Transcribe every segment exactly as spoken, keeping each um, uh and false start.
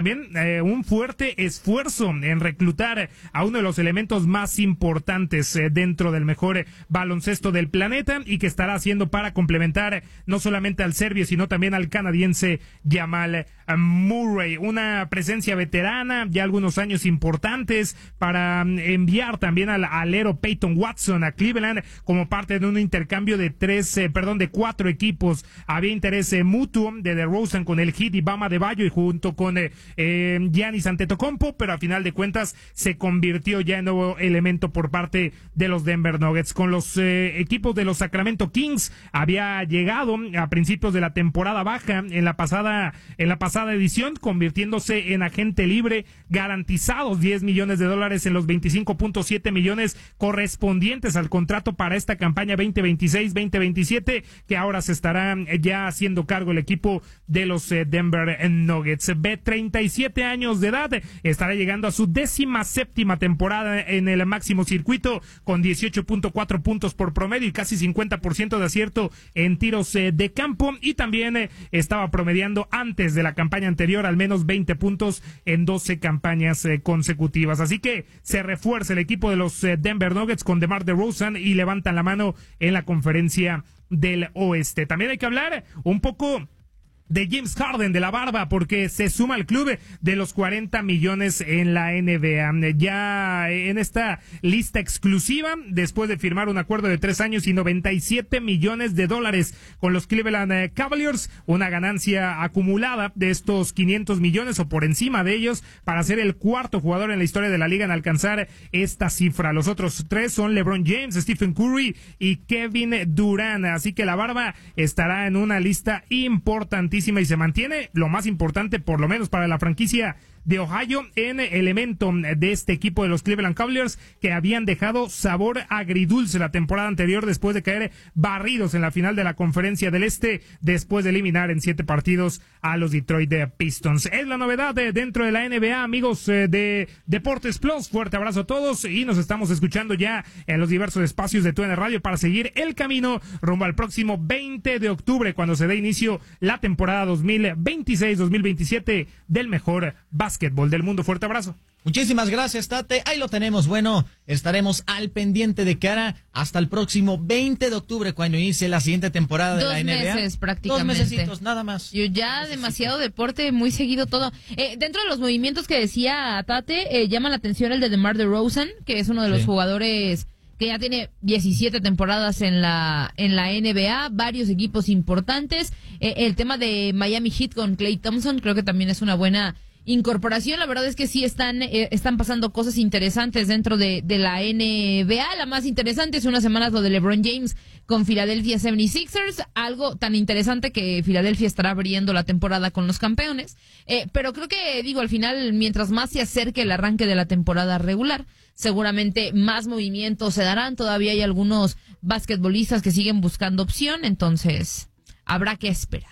también eh, un fuerte esfuerzo en reclutar a uno de los elementos más importantes eh, dentro del mejor eh, baloncesto del planeta y que estará haciendo para complementar eh, no solamente al serbio sino también al canadiense Jamal eh, Murray. Una presencia veterana, ya algunos años importantes para um, enviar también al alero Peyton Watson a Cleveland como parte de un intercambio de tres, eh, perdón, de cuatro equipos. Había interés eh, mutuo de DeRozan con el Heat y Bama de Bayo y junto con eh, eh, Giannis Antetokounmpo, pero a final de cuentas se convirtió ya en nuevo elemento por parte de los Denver Nuggets. Con los eh, equipos de los Sacramento Kings había llegado a principios de la temporada baja en la pasada en la pasada edición, convirtiéndose en agente libre, garantizados diez millones de dólares en los veinticinco punto siete millones correspondientes al contrato para esta campaña veinte veintiséis veinte veintisiete, que ahora se estará ya haciendo cargo el equipo de los eh, Denver Nuggets. De treinta y siete años de edad, estará llegando a su décima séptima temporada en el máximo circuito con dieciocho punto cuatro puntos por promedio y casi cincuenta por ciento de acierto en tiros eh, de campo, y también eh, estaba promediando antes de la campaña anterior al menos veinte puntos en doce campañas eh, consecutivas. Así que se refuerza el equipo de los eh, Denver Nuggets con DeMar DeRozan y levantan la mano en la conferencia del oeste. También hay que hablar un poco de James Harden, de la barba, porque se suma al club de los cuarenta millones en la N B A. Ya en esta lista exclusiva, después de firmar un acuerdo de tres años y noventa y siete millones de dólares con los Cleveland Cavaliers, una ganancia acumulada de estos quinientos millones o por encima de ellos, para ser el cuarto jugador en la historia de la liga en alcanzar esta cifra. Los otros tres son LeBron James, Stephen Curry y Kevin Durant. Así que la barba estará en una lista importantísima y se mantiene, lo más importante por lo menos para la franquicia de Ohio, en elemento de este equipo de los Cleveland Cavaliers, que habían dejado sabor agridulce la temporada anterior después de caer barridos en la final de la Conferencia del Este, después de eliminar en siete partidos a los Detroit Pistons. Es la novedad de, dentro de la N B A, amigos eh, de Deportes Plus. Fuerte abrazo a todos y nos estamos escuchando ya en los diversos espacios de T U D N Radio para seguir el camino rumbo al próximo veinte de octubre, cuando se dé inicio la temporada dos mil veintiséis dos mil veintisiete del mejor básquetbol del mundo. Fuerte abrazo. Muchísimas gracias, Tate. Ahí lo tenemos. Bueno, estaremos al pendiente de cara hasta el próximo veinte de octubre, cuando inicie la siguiente temporada de Dos la N B A. Dos meses prácticamente. Dos mesecitos, nada más. Yo ya Necesito. demasiado deporte, muy seguido todo. Eh, dentro de los movimientos que decía Tate, eh, llama la atención el de DeMar DeRozan, que es uno de los Sí. jugadores que ya tiene diecisiete temporadas en la en la N B A, varios equipos importantes. Eh, el tema de Miami Heat con Klay Thompson creo que también es una buena incorporación. La verdad es que sí están eh, están pasando cosas interesantes dentro de, de la N B A. La más interesante hace unas semanas lo de LeBron James con Philadelphia setenta y seis ers, algo tan interesante que Philadelphia estará abriendo la temporada con los campeones. Eh, pero creo que, digo, al final, mientras más se acerque el arranque de la temporada regular, seguramente más movimientos se darán. Todavía hay algunos basquetbolistas que siguen buscando opción, entonces habrá que esperar.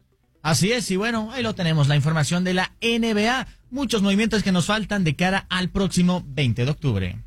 Así es, y bueno, ahí lo tenemos, la información de la N B A. Muchos movimientos que nos faltan de cara al próximo veinte de octubre.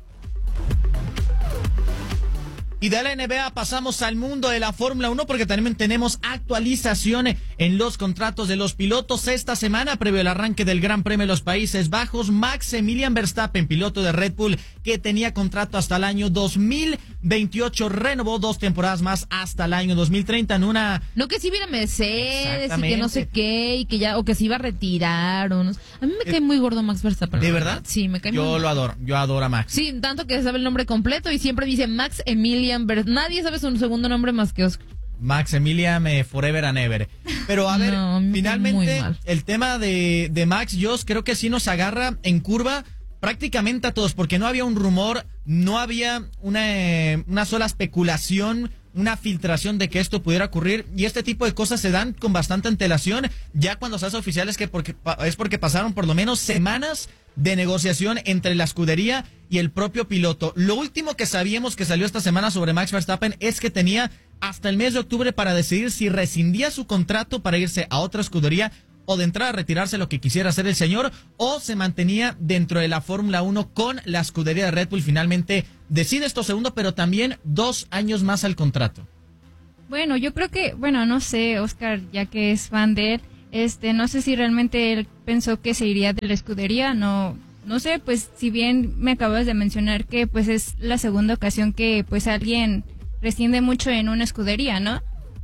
Y de la N B A pasamos al mundo de la Fórmula uno, porque también tenemos actualizaciones en los contratos de los pilotos. Esta semana, previo al arranque del Gran Premio de los Países Bajos, Maximilian Verstappen, piloto de Red Bull, que tenía contrato hasta el año dos mil veintiocho, renovó dos temporadas más hasta el año dos mil treinta en una... No, que si viene Mercedes y que no sé qué, y que ya, o que se iba a retirar, o no. A mí me cae muy gordo Max Verstappen. ¿De verdad? Sí, me cae yo muy Yo lo adoro, yo adoro a Max. Sí, tanto que sabe el nombre completo y siempre dice Max Emilian Verstappen. Nadie sabe su segundo nombre más que Oscar. Maximilian eh, Forever and Ever. Pero a ver, no, finalmente el tema de, de Max, yo creo que sí nos agarra en curva prácticamente a todos, porque no había un rumor, no había una, eh, una sola especulación, una filtración de que esto pudiera ocurrir, y este tipo de cosas se dan con bastante antelación. Ya cuando se hace oficial es, que porque, es porque pasaron por lo menos semanas de negociación entre la escudería y el propio piloto. Lo último que sabíamos que salió esta semana sobre Max Verstappen es que tenía hasta el mes de octubre para decidir si rescindía su contrato para irse a otra escudería, o de entrada retirarse, lo que quisiera hacer el señor, o se mantenía dentro de la Fórmula uno con la escudería de Red Bull. Finalmente decide esto segundo, pero también dos años más al contrato. Bueno, yo creo que, bueno, no sé, Oscar, ya que es fan de él, Este, no sé si realmente él pensó que se iría de la escudería, no, no sé, pues si bien me acabas de mencionar que pues es la segunda ocasión que pues alguien rescinde mucho en una escudería, ¿no?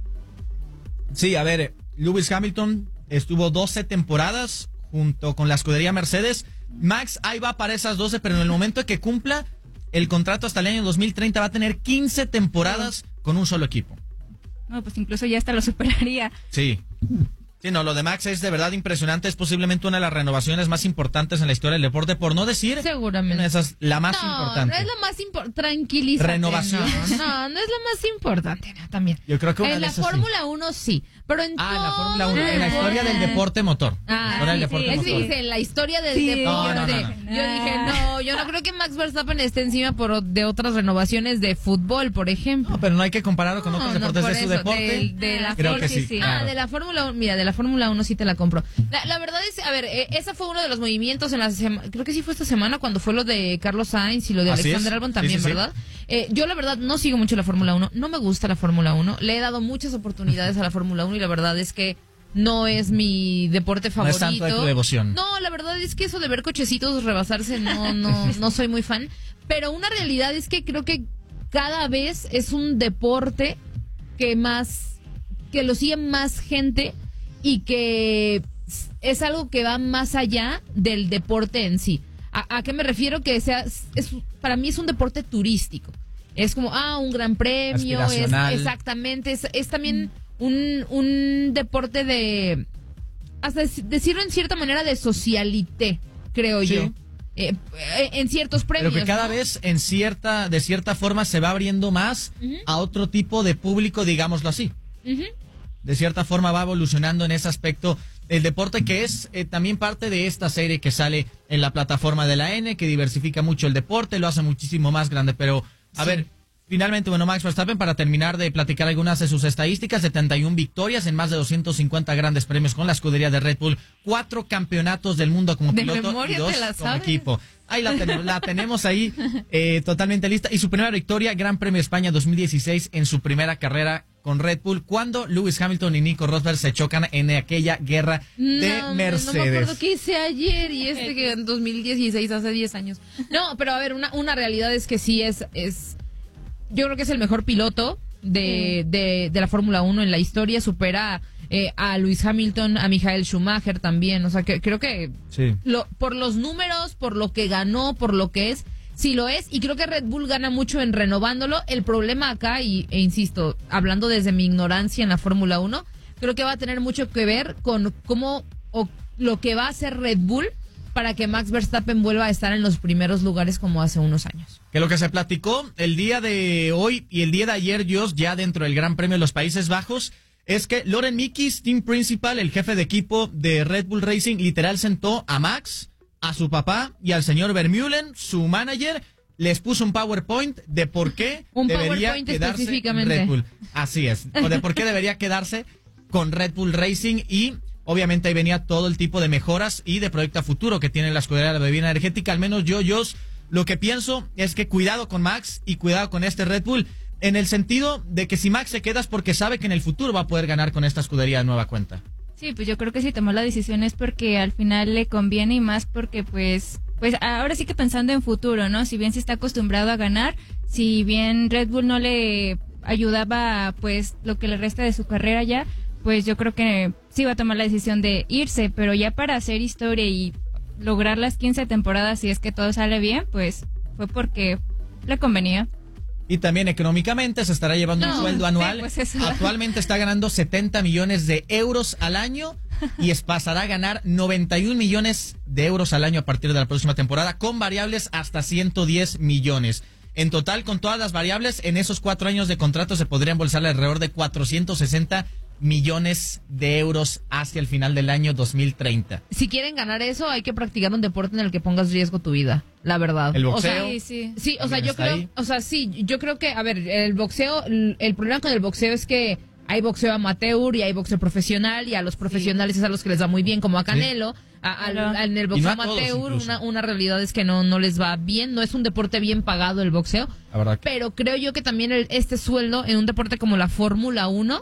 Sí, a ver, Lewis Hamilton estuvo doce temporadas junto con la escudería Mercedes. Max ahí va para esas doce, pero en el momento de que cumpla el contrato hasta el año dos mil treinta va a tener quince temporadas con un solo equipo. No, pues incluso ya hasta lo superaría. Sí. Sí, no, lo de Max es de verdad impresionante. Es posiblemente una de las renovaciones más importantes en la historia del deporte, por no decir... Seguramente. Esa es la más no, importante. No, es la más importante. Tranquilízate. ¿Renovaciones? No, no, no es la más importante, no, también. Yo creo que una en de la esas sí. Fórmula uno sí, pero en Ah, en la todo Fórmula uno, el en la historia del deporte- deporte motor. Ah, Ahora el sí, deporte sí, es que motor. dice, la historia del Sí. deporte. No, no, no, no. Yo dije, no, yo no creo que Max Verstappen esté encima por de otras renovaciones de fútbol, por ejemplo. No, pero no hay que compararlo con otros No, no, deportes por de su eso, deporte. del- de la Creo Fórmula- que sí. sí. Ah, claro. de la Fórmula uno, mira, de la Fórmula uno sí te la compro. La, la verdad es, a ver, eh, esa fue uno de los movimientos en la semana, creo que sí fue esta semana cuando fue lo de Carlos Sainz y lo de Así Alexander es. Albon Sí, también, sí, sí. ¿verdad? Eh, yo la verdad no sigo mucho la Fórmula uno, no me gusta la Fórmula uno, le he dado muchas oportunidades a la Fórmula uno y la verdad es que no es mi deporte No favorito. es tanto de tu devoción. No, la verdad es que eso de ver cochecitos rebasarse no, no, no soy muy fan. Pero una realidad es que creo que cada vez es un deporte que más, que lo sigue más gente y que es algo que va más allá del deporte en sí. ¿A, a qué me refiero? Que sea, es, para mí es un deporte turístico. Es como, ah, un gran premio, es Aspiracional. exactamente, es, es también un, un deporte de, hasta dec- decirlo en cierta manera, de socialité, creo Sí. yo. Eh, eh, en ciertos premios. Pero que cada ¿no? vez en cierta, de cierta forma se va abriendo más Ujú. a otro tipo de público, digámoslo así. Ujú. De cierta forma va evolucionando en ese aspecto el deporte, que es eh, también parte de esta serie que sale en la plataforma de la N, que diversifica mucho el deporte, lo hace muchísimo más grande. Pero, a Sí. ver, finalmente, bueno, Max Verstappen, para terminar de platicar algunas de sus estadísticas, setenta y una victorias en más de doscientos cincuenta grandes premios con la escudería de Red Bull, cuatro campeonatos del mundo como De piloto memoria y dos te la como sabes. equipo. Ahí la, ten- la tenemos ahí eh, totalmente lista. Y su primera victoria, Gran Premio de España dos mil dieciséis, en su primera carrera con Red Bull, cuando Lewis Hamilton y Nico Rosberg se chocan en aquella guerra de No, hombre, Mercedes. No me acuerdo qué hice ayer y este que en dos mil dieciséis, hace diez años. No, pero a ver, una, una realidad es que sí es, es, yo creo que es el mejor piloto de, de, de la Fórmula uno en la historia, supera eh, a Lewis Hamilton, a Michael Schumacher también, o sea, que creo que Sí. lo, por los números, por lo que ganó, por lo que es, sí lo es, y creo que Red Bull gana mucho en renovándolo. El problema acá, y, e insisto, hablando desde mi ignorancia en la Fórmula uno, creo que va a tener mucho que ver con cómo o lo que va a hacer Red Bull para que Max Verstappen vuelva a estar en los primeros lugares como hace unos años. Que lo que se platicó el día de hoy y el día de ayer, Jos, ya dentro del Gran Premio de los Países Bajos, es que Loren Mickis, team principal, el jefe de equipo de Red Bull Racing, literal sentó a Max, a su papá y al señor Vermeulen, su manager, les puso un PowerPoint de por qué Un debería PowerPoint quedarse en específicamente. Red Bull. Así es, o de por qué debería quedarse con Red Bull Racing, y obviamente ahí venía todo el tipo de mejoras y de proyecto a futuro que tiene la escudería de la bebida energética. Al menos yo, yo lo que pienso es que cuidado con Max y cuidado con este Red Bull, en el sentido de que si Max se queda es porque sabe que en el futuro va a poder ganar con esta escudería de nueva cuenta. Sí, pues yo creo que si tomó la decisión es porque al final le conviene, y más porque pues pues ahora sí que pensando en futuro, ¿no? Si bien se está acostumbrado a ganar, si bien Red Bull no le ayudaba pues lo que le resta de su carrera ya, pues yo creo que sí va a tomar la decisión de irse, pero ya para hacer historia y lograr las quince temporadas, si es que todo sale bien, pues fue porque le convenía. Y también económicamente se estará llevando No, un sueldo sí, anual. pues eso. Actualmente está ganando setenta millones de euros al año y es, pasará a ganar noventa y un millones de euros al año a partir de la próxima temporada, con variables hasta ciento diez millones. En total, con todas las variables, en esos cuatro años de contrato se podría embolsar alrededor de cuatrocientos sesenta millones de euros hacia el final del año dos mil treinta. Si quieren ganar eso, hay que practicar un deporte en el que pongas riesgo tu vida, la verdad. El O sea, boxeo. Sí, sí. Sí, o sea, También yo está creo, ahí. o sea, sí, yo creo que, a ver, el boxeo, el el problema con el boxeo es que hay boxeo amateur y hay boxeo profesional, y a los profesionales es a los que les va muy bien, como a Canelo. A- al- Claro. en el Y boxeo no a todos, amateur, incluso. una, una realidad es que no, no les va bien, no es un deporte bien pagado el boxeo, La verdad que pero creo yo que también el- este sueldo en un deporte como la Fórmula uno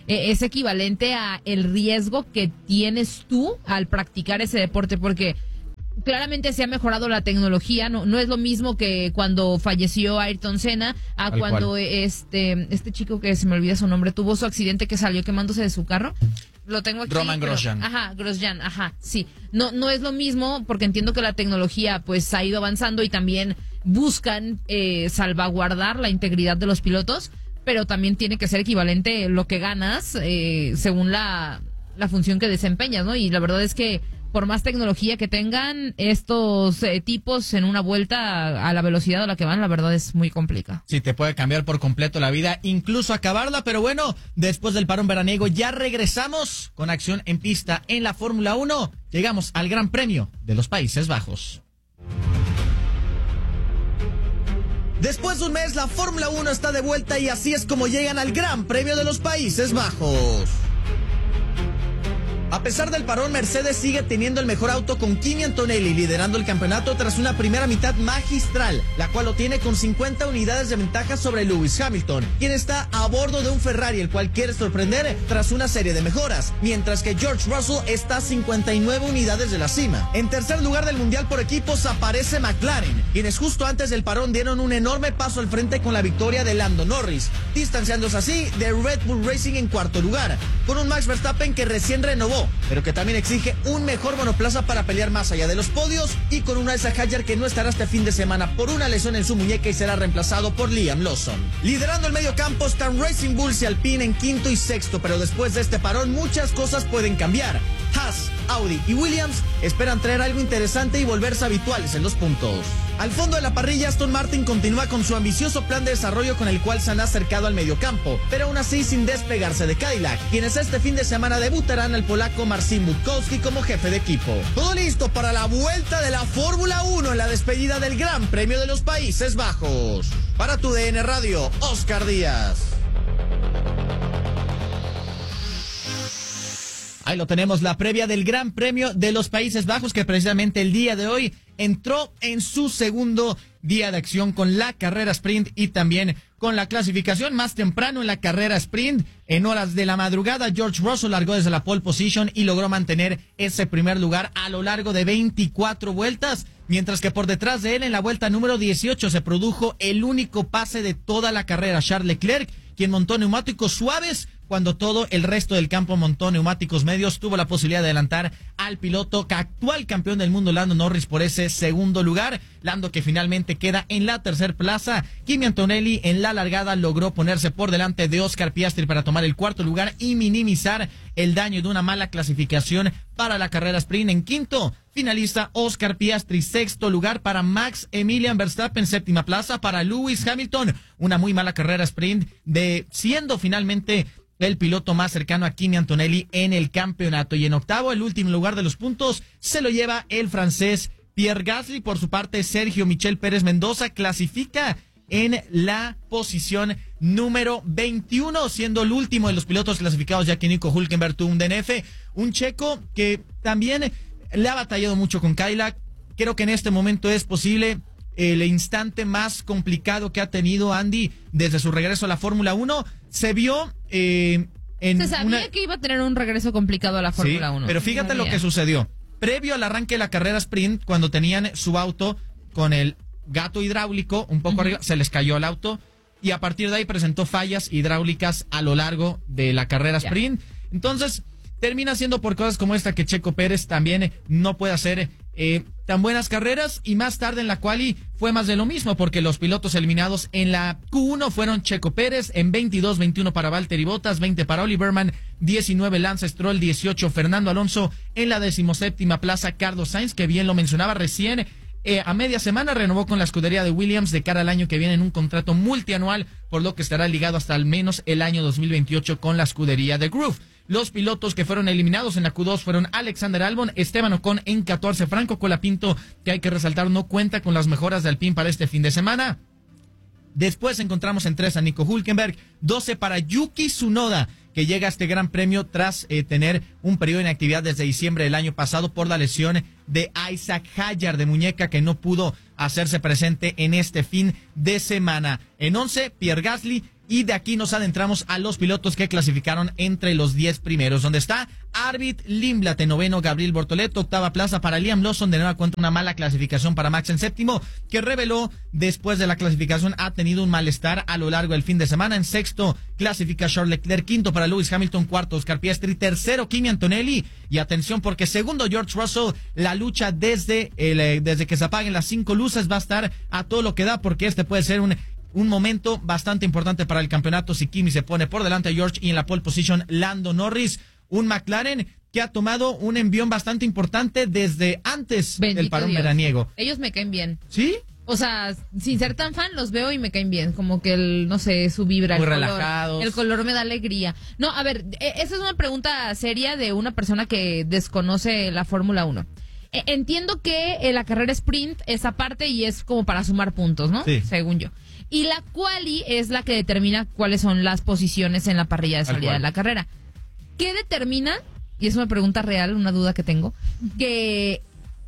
eh, es equivalente a el riesgo que tienes tú al practicar ese deporte, porque claramente se ha mejorado la tecnología, no, no es lo mismo que cuando falleció Ayrton Senna a Tal cuando cual. este este chico que se me olvida su nombre tuvo su accidente que salió quemándose de su carro. Lo tengo aquí. Roman pero- Grosjean. Ajá, Grosjean, ajá, sí. No no es lo mismo porque entiendo que la tecnología pues ha ido avanzando y también buscan eh, salvaguardar la integridad de los pilotos, pero también tiene que ser equivalente lo que ganas eh, según la la función que desempeñas, ¿no? Y la verdad es que por más tecnología que tengan estos eh, tipos en una vuelta a, a la velocidad a la que van, la verdad es muy complicada. Sí, te puede cambiar por completo la vida, incluso acabarla, pero bueno, después del parón veraniego ya regresamos con acción en pista en la Fórmula uno. Llegamos al Gran Premio de los Países Bajos. Después de un mes, la Fórmula uno está de vuelta y así es como llegan al Gran Premio de los Países Bajos. A pesar del parón, Mercedes sigue teniendo el mejor auto con Kimi Antonelli liderando el campeonato tras una primera mitad magistral, la cual lo tiene con cincuenta unidades de ventaja sobre Lewis Hamilton, quien está a bordo de un Ferrari, el cual quiere sorprender tras una serie de mejoras, mientras que George Russell está a cincuenta y nueve unidades de la cima. En tercer lugar del mundial por equipos aparece McLaren, quienes justo antes del parón dieron un enorme paso al frente con la victoria de Lando Norris, distanciándose así de Red Bull Racing en cuarto lugar, con un Max Verstappen que recién renovó, pero que también exige un mejor monoplaza para pelear más allá de los podios, y con un Isaac Hadjar que no estará este fin de semana por una lesión en su muñeca y será reemplazado por Liam Lawson. Liderando el medio campo están Racing Bulls y Alpine en quinto y sexto, pero después de este parón muchas cosas pueden cambiar. Haas, Audi y Williams esperan traer algo interesante y volverse habituales en los puntos. Al fondo de la parrilla, Aston Martin continúa con su ambicioso plan de desarrollo con el cual se han acercado al mediocampo, pero aún así sin despegarse de Cadillac, quienes este fin de semana debutarán al polaco Marcin Budkowski como jefe de equipo. Todo listo para la vuelta de la Fórmula uno en la despedida del Gran Premio de los Países Bajos. Para tu D N Radio, Oscar Díaz. Ahí lo tenemos, la previa del Gran Premio de los Países Bajos, que precisamente el día de hoy entró en su segundo día de acción con la carrera sprint y también con la clasificación. Más temprano en la carrera sprint, en horas de la madrugada, George Russell largó desde la pole position y logró mantener ese primer lugar a lo largo de veinticuatro vueltas, mientras que por detrás de él en la vuelta número dieciocho se produjo el único pase de toda la carrera, Charles Leclerc, quien montó neumáticos suaves cuando todo el resto del campo montó neumáticos medios. Tuvo la posibilidad de adelantar al piloto actual campeón del mundo, Lando Norris, por ese segundo lugar. Lando que finalmente queda en la tercer plaza. Kimi Antonelli en la largada logró ponerse por delante de Oscar Piastri para tomar el cuarto lugar y minimizar el daño de una mala clasificación para la carrera sprint. En quinto finalista Oscar Piastri, sexto lugar para Max Emilian Verstappen, séptima plaza para Lewis Hamilton. Una muy mala carrera sprint, de siendo finalmente el piloto más cercano a Kimi Antonelli en el campeonato. Y en octavo, el último lugar de los puntos se lo lleva el francés Pierre Gasly. Por su parte, Sergio Michel Pérez Mendoza clasifica en la posición número veintiuno, siendo el último de los pilotos clasificados, ya que Nico Hülkenberg tuvo un D N F. Un checo que también le ha batallado mucho con Cadillac. Creo que en este momento es posible el instante más complicado que ha tenido Andy desde su regreso a la Fórmula uno. Se vio eh, en Se sabía una... que iba a tener un regreso complicado a la Fórmula Sí, uno. pero fíjate Se lo sabía. que sucedió. Previo al arranque de la carrera sprint, cuando tenían su auto con el gato hidráulico un poco uh-huh. arriba, se les cayó el auto y a partir de ahí presentó fallas hidráulicas a lo largo de la carrera Ya. sprint. Entonces, termina siendo por cosas como esta que Checo Pérez también no puede hacer eh, tan buenas carreras, y más tarde en la quali fue más de lo mismo, porque los pilotos eliminados en la Q uno fueron Checo Pérez, en veintidós, veintiuno para Valtteri Bottas, veinte para Oli Berman, diecinueve Lance Stroll, dieciocho Fernando Alonso, en la decimoséptima plaza Carlos Sainz, que bien lo mencionaba recién, Eh, a media semana renovó con la escudería de Williams de cara al año que viene en un contrato multianual, por lo que estará ligado hasta al menos el año dos mil veintiocho con la escudería de Groove. Los pilotos que fueron eliminados en la Q dos fueron Alexander Albon, Esteban Ocon en catorce, Franco Colapinto, que hay que resaltar no cuenta con las mejoras de Alpine para este fin de semana. Después encontramos en tres a Nico Hülkenberg, doce para Yuki Tsunoda, que llega a este gran premio tras eh, tener un periodo de inactividad desde diciembre del año pasado por la lesión de Isaac Hadjar de muñeca, que no pudo hacerse presente en este fin de semana. En once, Pierre Gasly, Y de aquí nos adentramos a los pilotos que clasificaron entre los diez primeros, donde está Arvid Lindblad en noveno, Gabriel Bortoleto, octava plaza para Liam Lawson, de nueva cuenta una mala clasificación para Max en séptimo, que reveló después de la clasificación ha tenido un malestar a lo largo del fin de semana. En sexto clasifica Charles Leclerc, quinto para Lewis Hamilton, cuarto Oscar Piastri, tercero Kimi Antonelli, y atención porque segundo George Russell. La lucha desde, el, desde que se apaguen las cinco luces va a estar a todo lo que da, porque este puede ser un Un momento bastante importante para el campeonato si Kimi se pone por delante a George, y en la pole position Lando Norris, un McLaren que ha tomado un envión bastante importante desde antes Bendito del parón Dios. veraniego. Ellos me caen bien. ¿Sí? O sea, sin ser tan fan, los veo y me caen bien. Como que el, no sé, su vibra. Muy el relajados. Color, el color me da alegría. No, a ver, eh, esa es una pregunta seria de una persona que desconoce la Fórmula uno. Eh, entiendo que eh, la carrera sprint es aparte y es como para sumar puntos, ¿no? Sí. Según yo. Y la quali es la que determina cuáles son las posiciones en la parrilla de salida de la carrera. ¿Qué determina? Y es una pregunta real, una duda que tengo, que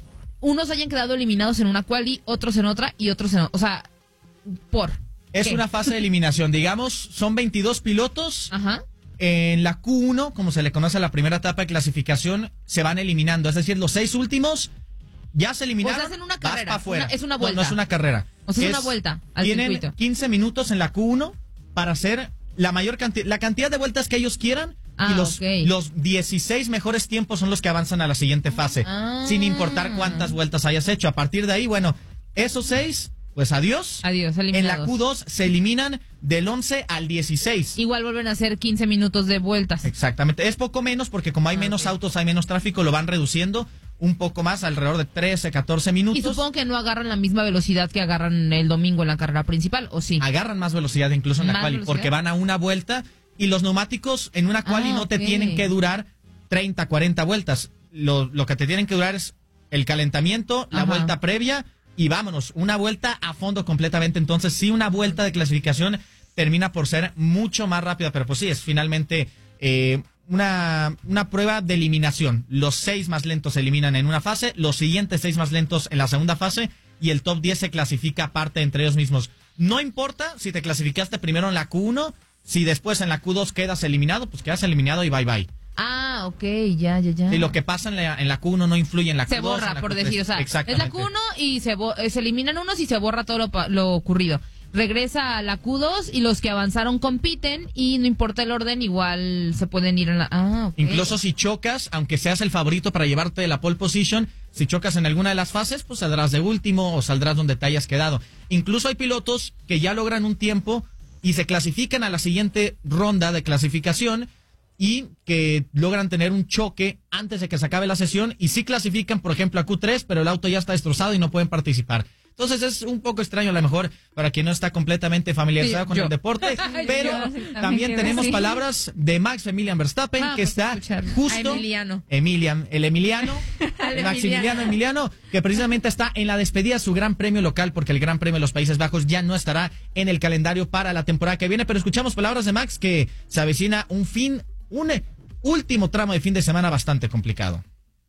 unos hayan quedado eliminados en una quali, otros en otra y otros en otra. O sea, ¿por Es qué? una fase de eliminación. Digamos, son veintidós pilotos. Ajá. En la Q uno, como se le conoce a la primera etapa de clasificación, se van eliminando. Es decir, los seis últimos ya se eliminaron. O sea, hacen una vas carrera, pa' afuera. una- es una No, vuelta. No, es una carrera. O sea, es Es- una vuelta al Tienen circuito. quince minutos en la Q uno para hacer la mayor cantidad, la cantidad de vueltas que ellos quieran. Ah, y los, ok. los dieciséis mejores tiempos son los que avanzan a la siguiente fase. Ah. Sin importar cuántas vueltas hayas hecho. A partir de ahí, bueno, esos seis, pues adiós. Adiós, En la eliminados. Q dos se eliminan del once al dieciséis. Igual vuelven a hacer quince minutos de vueltas. Exactamente. Es poco menos porque como hay Ah, menos ok. autos, hay menos tráfico, lo van reduciendo un poco más, alrededor de trece, catorce minutos. Y supongo que no agarran la misma velocidad que agarran el domingo en la carrera principal, ¿o sí? Agarran más velocidad incluso en la ¿Más quali, velocidad? porque van a una vuelta y los neumáticos en una quali Ah, no te ok. tienen que durar treinta, cuarenta vueltas. Lo, lo que te tienen que durar es el calentamiento, la Ajá. vuelta previa y vámonos, una vuelta a fondo completamente. Entonces sí, una vuelta de clasificación termina por ser mucho más rápida, pero pues sí, es finalmente eh, una, una prueba de eliminación. Los seis más lentos se eliminan en una fase, los siguientes seis más lentos en la segunda fase, y el top diez se clasifica aparte entre ellos mismos. No importa si te clasificaste primero en la Q uno, si después en la Q dos quedas eliminado, pues quedas eliminado y bye bye. Ah, ok, ya, ya, ya. Y lo que pasa en la, en la Q uno no influye en la Q dos. Se borra, en la por Q tres. decir, o sea, es Exactamente. la Q uno y se, bo- eh, se eliminan unos y se borra todo lo, pa- lo ocurrido. Regresa a la Q dos y los que avanzaron compiten y no importa el orden, igual se pueden ir en la... Ah, ok. Incluso si chocas, aunque seas el favorito para llevarte de la pole position, si chocas en alguna de las fases, pues saldrás de último o saldrás donde te hayas quedado. Incluso hay pilotos que ya logran un tiempo y se clasifican a la siguiente ronda de clasificación y que logran tener un choque antes de que se acabe la sesión y sí clasifican, por ejemplo, a Q tres, pero el auto ya está destrozado y no pueden participar. Entonces es un poco extraño a lo mejor para quien no está completamente familiarizado Sí, con yo. el deporte, pero Yo, sí, también también quiero tenemos decir. palabras de Max Emilian Verstappen, Vamos que a está escucharlo. justo... A Emiliano. Emilian, el Emiliano, Al el Maximiliano Emiliano. Emiliano, que precisamente está en la despedida de su gran premio local, porque el Gran Premio de los Países Bajos ya no estará en el calendario para la temporada que viene, pero escuchamos palabras de Max que se avecina un fin, un último tramo de fin de semana bastante complicado.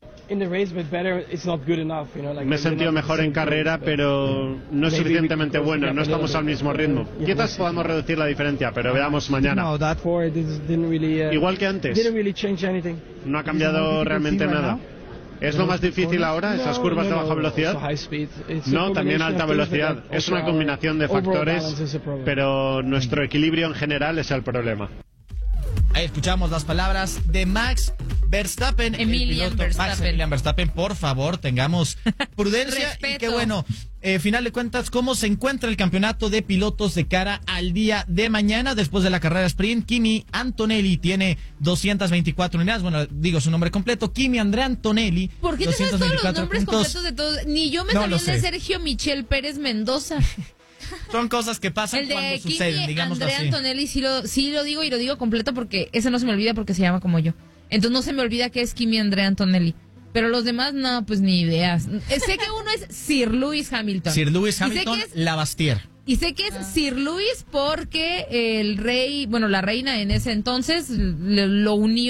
Me he sentido mejor en carrera, pero no es suficientemente bueno, no estamos al mismo ritmo. Quizás podamos reducir la diferencia, pero veamos mañana. Igual que antes, no ha cambiado realmente nada. ¿Es lo más difícil ahora, esas curvas de baja velocidad? No, también alta velocidad. Es una combinación de factores, pero nuestro equilibrio en general es el problema. Ahí escuchamos las palabras de Max Verstappen. el Emilian piloto. Verstappen. Max Emilian Verstappen, por favor, tengamos prudencia. Y Respeto. que bueno, eh, final de cuentas, ¿cómo se encuentra el campeonato de pilotos de cara al día de mañana? Después de la carrera sprint, Kimi Antonelli tiene doscientas veinticuatro unidades. Bueno, digo su nombre completo, Kimi Andrea Antonelli. ¿Por qué te sabes todos los nombres puntos. completos de todos? Ni yo me No sabía lo el de sé. Sergio Michel Pérez Mendoza. Son cosas que pasan El de cuando suceden, Kimi digamos Andrea así. Antonelli sí lo, sí lo digo y lo digo completo porque ese no se me olvida porque se llama como yo. Entonces no se me olvida que es Kimi Andrea Antonelli. Pero los demás, no, pues ni ideas. Eh, Sé que uno es Sir Lewis Hamilton. Sir Lewis Y sé Hamilton, que es- Lavastier. Y sé que es Sir Louis porque el rey, bueno, la reina en ese entonces le- lo unió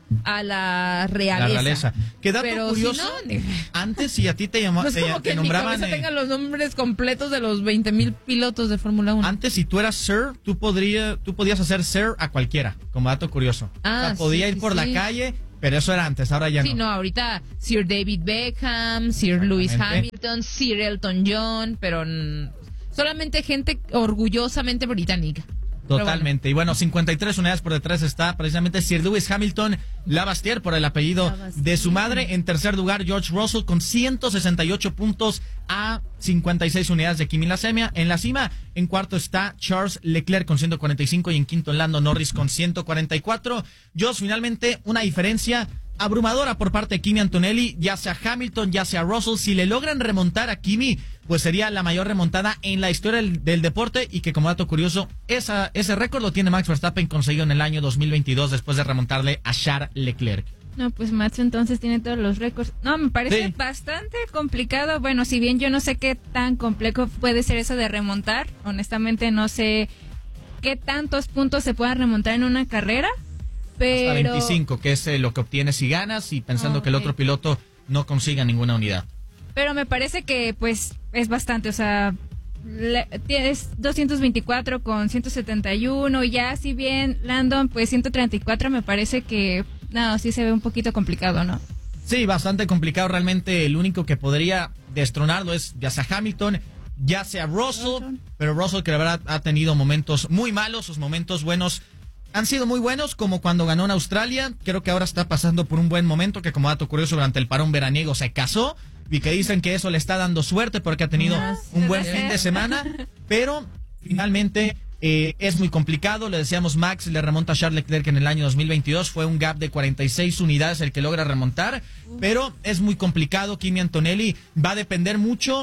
a la realeza. La realeza. Qué dato Pero curioso, si no, antes si a ti te llamaban, no es como te, que te en mi nombraban... cabeza eh, tengan los nombres completos de los veinte mil pilotos de Fórmula uno. Antes, si tú eras Sir, tú, podría, tú podías hacer Sir a cualquiera, como dato curioso. Ah, o sea, podía sí, ir sí, por sí. la calle, pero eso era antes, ahora ya Sí, no. no, ahorita Sir David Beckham, Sir Lewis Hamilton, Sir Elton John, pero mm, solamente gente orgullosamente británica. Totalmente. Y bueno, cincuenta y tres unidades por detrás está precisamente Sir Lewis Hamilton Lavastier por el apellido de su madre. En tercer lugar, George Russell con ciento sesenta y ocho puntos a cincuenta y seis unidades de Kimi en la cima. En la cima, en cuarto está Charles Leclerc con ciento cuarenta y cinco y en quinto Lando Norris con ciento cuarenta y cuatro. Jos, finalmente una diferencia abrumadora por parte de Kimi Antonelli, ya sea Hamilton, ya sea Russell. Si le logran remontar a Kimi, pues sería la mayor remontada en la historia del, del deporte, y que como dato curioso, esa, ese récord lo tiene Max Verstappen, conseguido en el año dos mil veintidós después de remontarle a Charles Leclerc. No, pues Max entonces tiene todos los récords. No, me parece Sí. bastante complicado. Bueno, si bien yo no sé qué tan complejo puede ser eso de remontar, honestamente no sé qué tantos puntos se puedan remontar en una carrera, pero... Hasta veinticinco, que es eh, lo que obtienes si ganas, y pensando Oh, que el ok. otro piloto no consiga ninguna unidad. Pero me parece que pues es bastante, o sea, le- tienes doscientos veinticuatro con ciento setenta y uno, y ya si bien Landon pues ciento treinta y cuatro, me parece que no, sí se ve un poquito complicado, ¿no? Sí, bastante complicado. Realmente el único que podría destronarlo es ya sea Hamilton, ya sea Russell, Russell. pero Russell, que la verdad ha tenido momentos muy malos, sus momentos buenos han sido muy buenos, como cuando ganó en Australia. Creo que ahora está pasando por un buen momento, que como dato curioso, durante el parón veraniego se casó, y que dicen que eso le está dando suerte porque ha tenido Ah, un buen puede fin de ser. semana, pero finalmente eh, es muy complicado. Le decíamos, Max le remonta a Charles Leclerc en el año dos mil veintidós, fue un gap de cuarenta y seis unidades el que logra remontar, pero es muy complicado. Kimi Antonelli va a depender mucho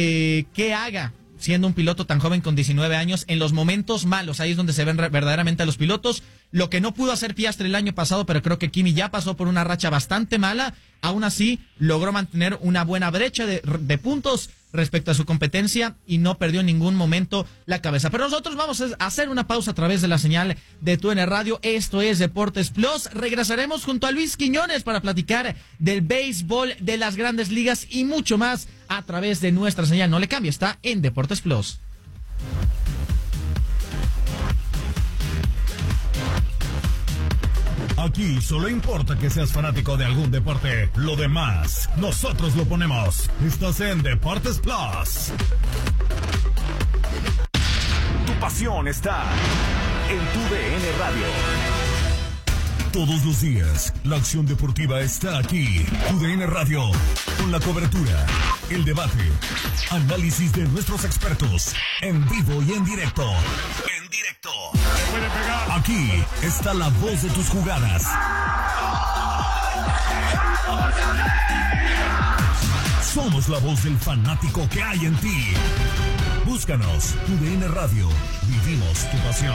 de qué haga siendo un piloto tan joven con diecinueve años en los momentos malos. Ahí es donde se ven re- verdaderamente a los pilotos. Lo que no pudo hacer Piastri el año pasado, pero creo que Kimi ya pasó por una racha bastante mala, aún así logró mantener una buena brecha de, de puntos respecto a su competencia y no perdió en ningún momento la cabeza. Pero nosotros vamos a hacer una pausa a través de la señal de Tu N Radio. Esto es Deportes Plus. Regresaremos junto a Luis Quiñones para platicar del béisbol, de las grandes ligas y mucho más a través de nuestra señal. No le cambie, está en Deportes Plus. Aquí solo importa que seas fanático de algún deporte. Lo demás, nosotros lo ponemos. Estás en Deportes Plus. Tu pasión está en Tu D N Radio. Todos los días, la acción deportiva está aquí. Tu D N Radio, con la cobertura, el debate, análisis de nuestros expertos, en vivo y en directo. En directo. Aquí está la voz de tus jugadas. Somos la voz del fanático que hay en ti. Búscanos, Tu D N Radio. Vivimos tu pasión.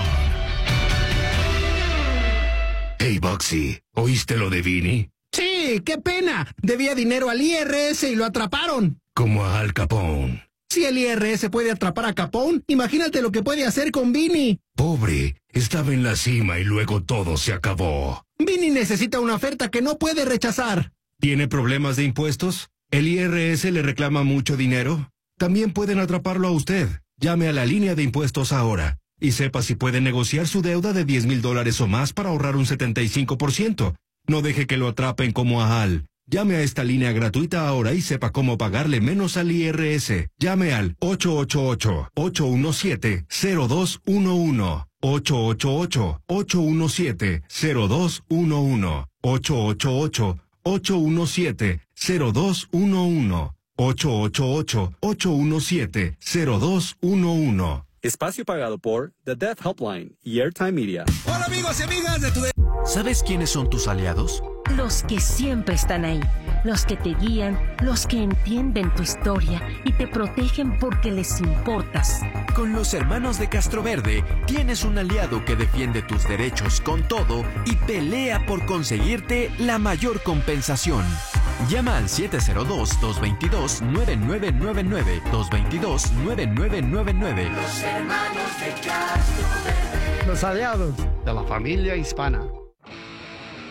Hey, Boxy, ¿oíste lo de Vini? Sí, qué pena. Debía dinero al I R S y lo atraparon. Como a Al Capone. Si el I R S puede atrapar a Capone, imagínate lo que puede hacer con Vini. Pobre, estaba en la cima y luego todo se acabó. Vini necesita una oferta que no puede rechazar. ¿Tiene problemas de impuestos? ¿El I R S le reclama mucho dinero? También pueden atraparlo a usted. Llame a la línea de impuestos ahora y sepa si puede negociar su deuda de diez mil dólares o más para ahorrar un setenta y cinco por ciento. No deje que lo atrapen como a Al. Llame a esta línea gratuita ahora y sepa cómo pagarle menos al I R S. Llame al ocho ocho ocho, ocho uno siete, cero dos uno uno. ocho ocho ocho, ocho uno siete, cero dos uno uno. ocho ocho ocho, ocho uno siete, cero dos uno uno. ocho ocho ocho, ocho uno siete, cero dos uno uno. Espacio pagado por The Death Helpline y Airtime Media. Hola amigos y amigas de Tu D N. ¿Sabes quiénes son tus aliados? Los que siempre están ahí, los que te guían, los que entienden tu historia y te protegen porque les importas. Con los hermanos de Castroverde tienes un aliado que defiende tus derechos con todo y pelea por conseguirte la mayor compensación. Llama al siete cero dos, dos dos dos, nueve nueve nueve nueve, dos dos dos, nueve nueve nueve nueve. Los hermanos de Castroverde. Los aliados de la familia hispana.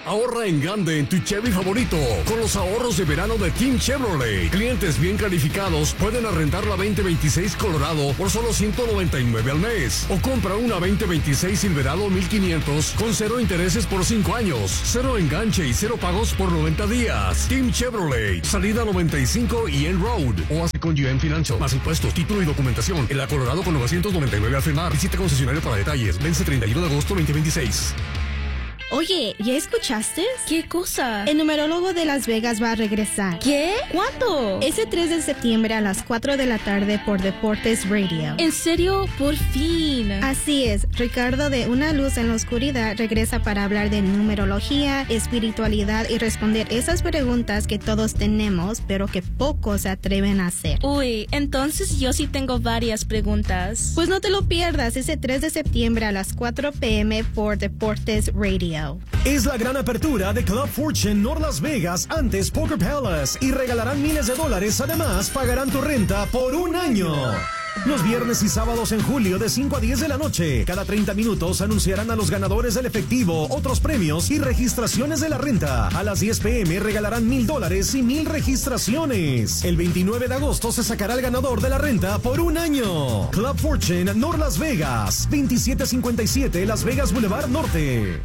Ahorra en grande en tu Chevy favorito con los ahorros de verano de Team Chevrolet. Clientes bien calificados pueden arrendar la veinte veintiséis Colorado por solo ciento noventa y nueve al mes. O compra una veinte veintiséis Silverado mil quinientos con cero intereses por cinco años, cero enganche y cero pagos por noventa días. Team Chevrolet, salida noventa y cinco y N Road. O así con G M Financial. Más impuestos, título y documentación. En la Colorado con novecientos noventa y nueve al firmar. Visita concesionario para detalles. Vence treinta y uno de agosto veinte veintiséis. Oye, ¿ya escuchaste? ¿Qué cosa? El numerólogo de Las Vegas va a regresar. ¿Qué? ¿Cuándo? Ese tres de septiembre a las cuatro de la tarde por Deportes Radio. ¿En serio? Por fin. Así es. Ricardo de Una Luz en la Oscuridad regresa para hablar de numerología, espiritualidad y responder esas preguntas que todos tenemos, pero que pocos se atreven a hacer. Uy, entonces yo sí tengo varias preguntas. Pues no te lo pierdas ese tres de septiembre a las cuatro p.m. por Deportes Radio. Es la gran apertura de Club Fortune North Las Vegas, antes Poker Palace, y regalarán miles de dólares. Además, pagarán tu renta por un año. Los viernes y sábados en julio de cinco a diez de la noche, cada treinta minutos anunciarán a los ganadores del efectivo, otros premios y registraciones de la renta. A las diez p.m. regalarán mil dólares y mil registraciones. El veintinueve de agosto se sacará el ganador de la renta por un año. Club Fortune North Las Vegas, veintisiete cincuenta y siete Las Vegas Boulevard Norte.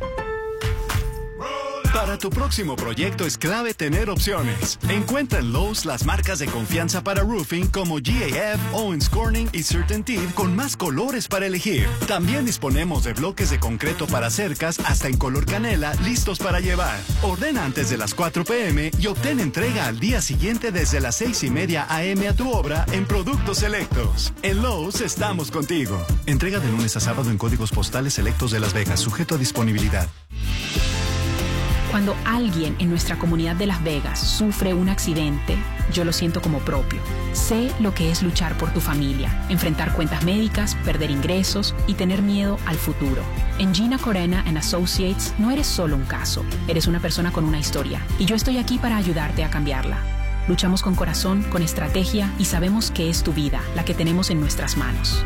Para tu próximo proyecto es clave tener opciones. Encuentra en Lowe's las marcas de confianza para roofing como G A F, Owens Corning y CertainTeed con más colores para elegir. También disponemos de bloques de concreto para cercas hasta en color canela listos para llevar. Ordena antes de las cuatro p.m. y obtén entrega al día siguiente desde las seis y media a m a tu obra en productos selectos. En Lowe's estamos contigo. Entrega de lunes a sábado en códigos postales selectos de Las Vegas, sujeto a disponibilidad. Cuando alguien en nuestra comunidad de Las Vegas sufre un accidente, yo lo siento como propio. Sé lo que es luchar por tu familia, enfrentar cuentas médicas, perder ingresos y tener miedo al futuro. En Gina Corena and Associates no eres solo un caso, eres una persona con una historia y yo estoy aquí para ayudarte a cambiarla. Luchamos con corazón, con estrategia y sabemos que es tu vida la que tenemos en nuestras manos.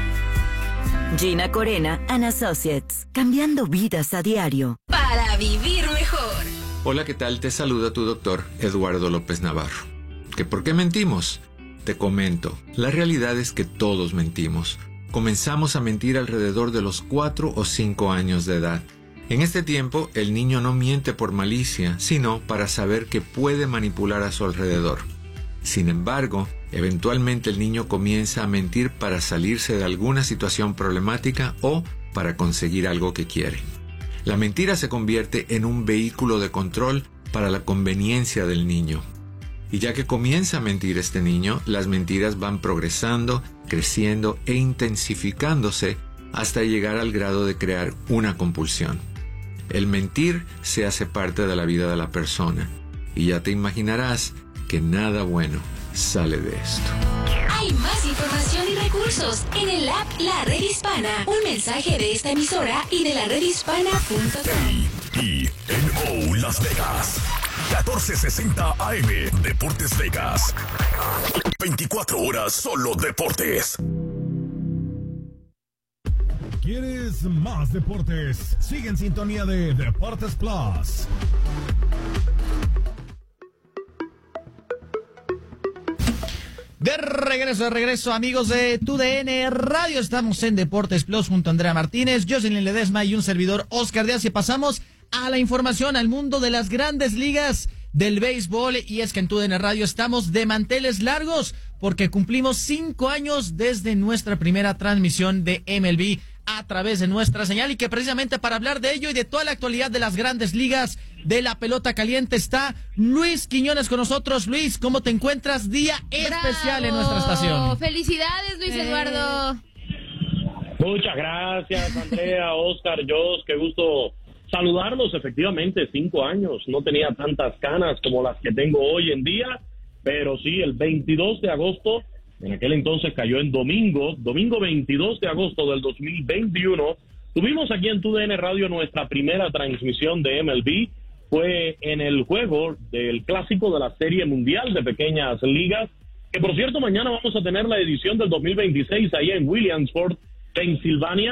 Gina Corena and Associates, cambiando vidas a diario. Para vivir mejor. Hola, ¿qué tal? Te saluda tu doctor Eduardo López Navarro. ¿Que por qué mentimos? Te comento, la realidad es que todos mentimos. Comenzamos a mentir alrededor de los cuatro o cinco años de edad. En este tiempo, el niño no miente por malicia, sino para saber que puede manipular a su alrededor. Sin embargo, eventualmente el niño comienza a mentir para salirse de alguna situación problemática o para conseguir algo que quiere. La mentira se convierte en un vehículo de control para la conveniencia del niño. Y ya que comienza a mentir este niño, las mentiras van progresando, creciendo e intensificándose hasta llegar al grado de crear una compulsión. El mentir se hace parte de la vida de la persona y ya te imaginarás que nada bueno sale de esto. Hay más información y recursos en el app La Red Hispana. Un mensaje de esta emisora y de la red hispana punto com. I N O Las Vegas. catorce sesenta A M. Deportes Vegas. veinticuatro horas solo deportes. ¿Quieres más deportes? Sigue en sintonía de Deportes Plus. De regreso, de regreso, amigos de Tu D N Radio. Estamos en Deportes Plus junto a Andrea Martínez, Jocelyn Ledesma y un servidor Oscar Díaz. Y pasamos a la información, al mundo de las grandes ligas del béisbol. Y es que en Tu D N Radio estamos de manteles largos porque cumplimos cinco años desde nuestra primera transmisión de M L B a través de nuestra señal, y que precisamente para hablar de ello y de toda la actualidad de las grandes ligas de la pelota caliente está Luis Quiñones con nosotros. Luis, ¿cómo te encuentras? Día ¡Bravo! Especial en nuestra estación. Felicidades, Luis eh. Eduardo. Muchas gracias, Andrea, Oscar, Jos, qué gusto saludarlos. Efectivamente, cinco años, no tenía tantas canas como las que tengo hoy en día, pero sí, el veintidós de agosto, en aquel entonces cayó en domingo, domingo veintidós de agosto del dos mil veintiuno, tuvimos aquí en Tu D N Radio nuestra primera transmisión de M L B, fue en el juego del clásico de la Serie Mundial de Pequeñas Ligas, que por cierto mañana vamos a tener la edición del dos mil veintiséis allá en Williamsport, Pensilvania,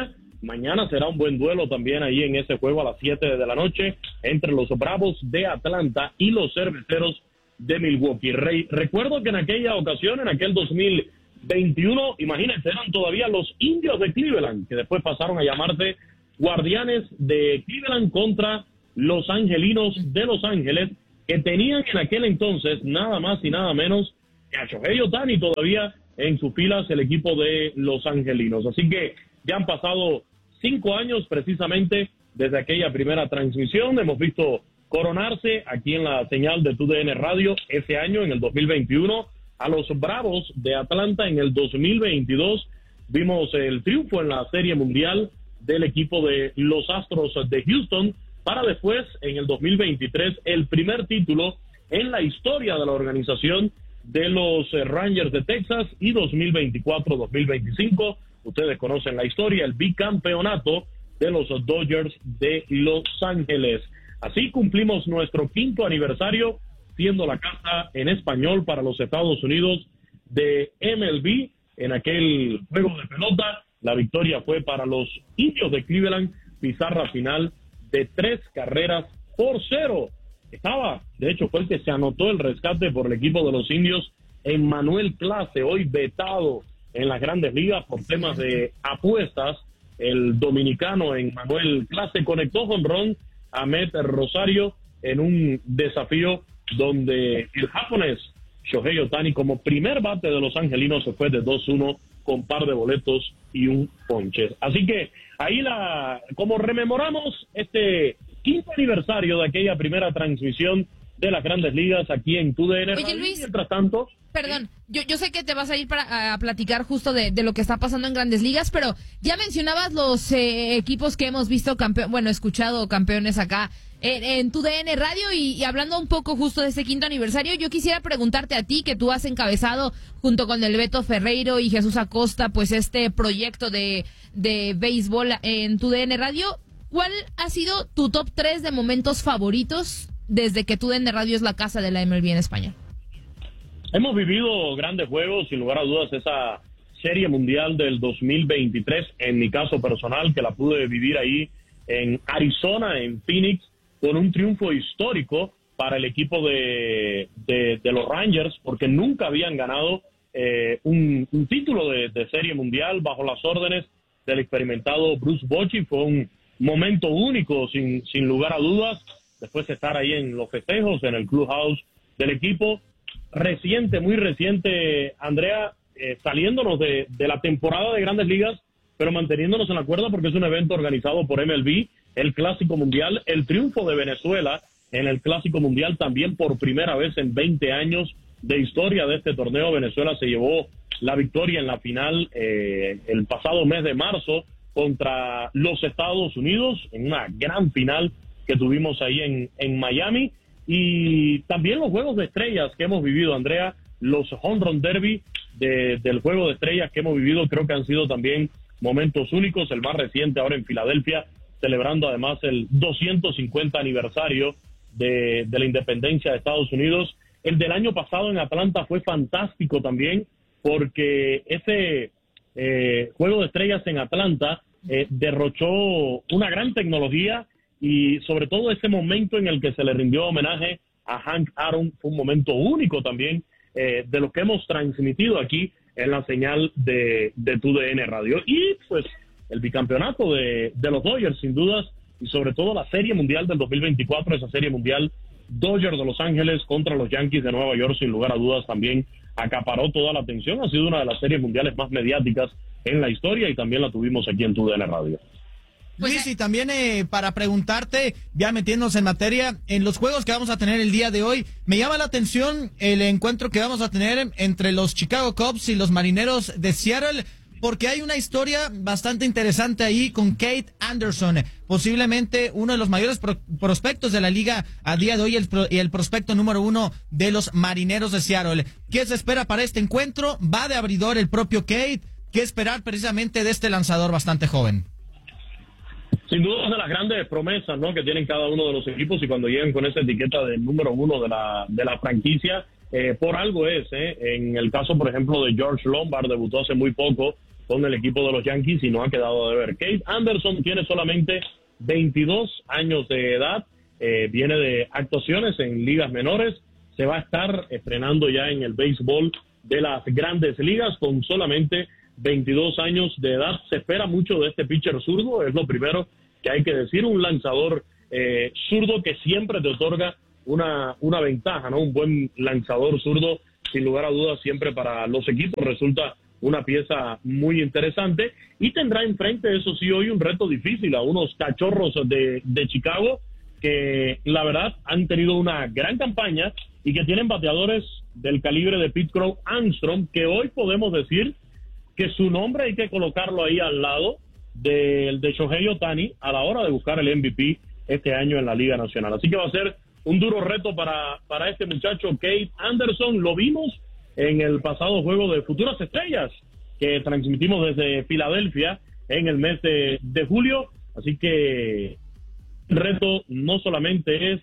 Mañana será un buen duelo también ahí en ese juego a las siete de la noche entre los Bravos de Atlanta y los Cerveceros de Milwaukee. Re- recuerdo que en aquella ocasión, en aquel dos mil veintiuno, imagínense, eran todavía los Indios de Cleveland, que después pasaron a llamarse Guardianes de Cleveland contra los Angelinos de Los Ángeles, que tenían en aquel entonces nada más y nada menos que a Shohei Ohtani todavía en sus filas, el equipo de los Angelinos. Así que ya han pasado cinco años precisamente desde aquella primera transmisión. Hemos visto coronarse aquí en la señal de T U D N Radio ese año, en el dos mil veintiuno, a los Bravos de Atlanta. En el dos mil veintidós vimos el triunfo en la Serie Mundial del equipo de los Astros de Houston, para después, en el dos mil veintitrés, el primer título en la historia de la organización de los Rangers de Texas, y dos mil veinticuatro dos mil veinticinco, ustedes conocen la historia, el bicampeonato de los Dodgers de Los Ángeles. Así cumplimos nuestro quinto aniversario, siendo la casa en español para los Estados Unidos de M L B. En aquel juego de pelota, la victoria fue para los Indios de Cleveland, pizarra final de tres carreras por cero. Estaba, de hecho, fue el que se anotó el rescate por el equipo de los Indios, Emmanuel Clase, hoy vetado en las Grandes Ligas por temas de apuestas. El dominicano Emmanuel Clase conectó jonrón a Ahmed Rosario en un desafío donde el japonés Shohei Ohtani, como primer bate de los angelinos, se fue de dos uno con par de boletos y un ponche. Así que ahí, la como rememoramos este quinto aniversario de aquella primera transmisión de las Grandes Ligas aquí en T U D N. Oye, Luis, mientras tanto, perdón, yo, yo sé que te vas a ir para a platicar justo de, de lo que está pasando en Grandes Ligas, pero ya mencionabas los eh, equipos que hemos visto campeón, bueno, escuchado campeones acá en, en T U D N Radio, y, y hablando un poco justo de este quinto aniversario, yo quisiera preguntarte a ti, que tú has encabezado junto con el Beto Ferreiro y Jesús Acosta, pues este proyecto de, de béisbol en T U D N Radio, ¿cuál ha sido tu top tres de momentos favoritos desde que T U D N Radio es la casa de la M L B en España? Hemos vivido grandes juegos, sin lugar a dudas, esa Serie Mundial del dos mil veintitrés, en mi caso personal, que la pude vivir ahí en Arizona, en Phoenix, con un triunfo histórico para el equipo de, de, de los Rangers, porque nunca habían ganado eh, un, un título de, de Serie Mundial bajo las órdenes del experimentado Bruce Bochy. Fue un momento único, sin, sin lugar a dudas, después de estar ahí en los festejos, en el clubhouse del equipo. Reciente, muy reciente, Andrea, eh, saliéndonos de, de la temporada de Grandes Ligas, pero manteniéndonos en la cuerda, porque es un evento organizado por M L B, el Clásico Mundial, el triunfo de Venezuela en el Clásico Mundial, también por primera vez en veinte años de historia de este torneo. Venezuela se llevó la victoria en la final eh, el pasado mes de marzo contra los Estados Unidos, en una gran final que tuvimos ahí en, en Miami. Y también los Juegos de Estrellas que hemos vivido, Andrea, los Home Run Derby de, del Juego de Estrellas que hemos vivido, creo que han sido también momentos únicos. El más reciente ahora en Filadelfia, celebrando además el doscientos cincuenta aniversario de, de la independencia de Estados Unidos. El del año pasado en Atlanta fue fantástico también, porque ese eh, Juego de Estrellas en Atlanta eh, derrochó una gran tecnología, y sobre todo ese momento en el que se le rindió homenaje a Hank Aaron fue un momento único también, eh, de lo que hemos transmitido aquí en la señal de, de T U D N Radio. Y pues el bicampeonato de, de los Dodgers, sin dudas, y sobre todo la Serie Mundial del dos mil veinticuatro, esa Serie Mundial Dodgers de Los Ángeles contra los Yankees de Nueva York, sin lugar a dudas también acaparó toda la atención. Ha sido una de las series mundiales más mediáticas en la historia, y también la tuvimos aquí en T U D N Radio. Luis, y también eh, para preguntarte, ya metiéndonos en materia, en los juegos que vamos a tener el día de hoy, me llama la atención el encuentro que vamos a tener entre los Chicago Cubs y los Marineros de Seattle, porque hay una historia bastante interesante ahí con Kate Anderson, posiblemente uno de los mayores pro prospectos de la liga a día de hoy, el, pro y el prospecto número uno de los Marineros de Seattle. ¿Qué se espera para este encuentro? ¿Va de abridor el propio Kate? ¿Qué esperar precisamente de este lanzador bastante joven? Sin duda, de las grandes promesas, ¿no?, que tienen cada uno de los equipos, y cuando llegan con esa etiqueta de número uno de la, de la franquicia, eh, por algo es, ¿eh? En el caso, por ejemplo, de George Lombard, debutó hace muy poco con el equipo de los Yankees y no ha quedado de ver. Kate Anderson tiene solamente veintidós años de edad, eh, viene de actuaciones en ligas menores, se va a estar estrenando ya en el béisbol de las grandes ligas con solamente veintidós años de edad. Se espera mucho de este pitcher zurdo, es lo primero que hay que decir, un lanzador eh, zurdo que siempre te otorga una, una ventaja, ¿no? Un buen lanzador zurdo, sin lugar a dudas, siempre para los equipos resulta una pieza muy interesante, y tendrá enfrente, eso sí, hoy un reto difícil a unos Cachorros de, de Chicago, que la verdad han tenido una gran campaña y que tienen bateadores del calibre de Pete Crow Armstrong, que hoy podemos decir que su nombre hay que colocarlo ahí al lado del de Shohei Ohtani a la hora de buscar el M V P este año en la Liga Nacional. Así que va a ser un duro reto para, para este muchacho Kate Anderson. Lo vimos en el pasado juego de Futuras Estrellas que transmitimos desde Filadelfia en el mes de, de julio. Así que el reto no solamente es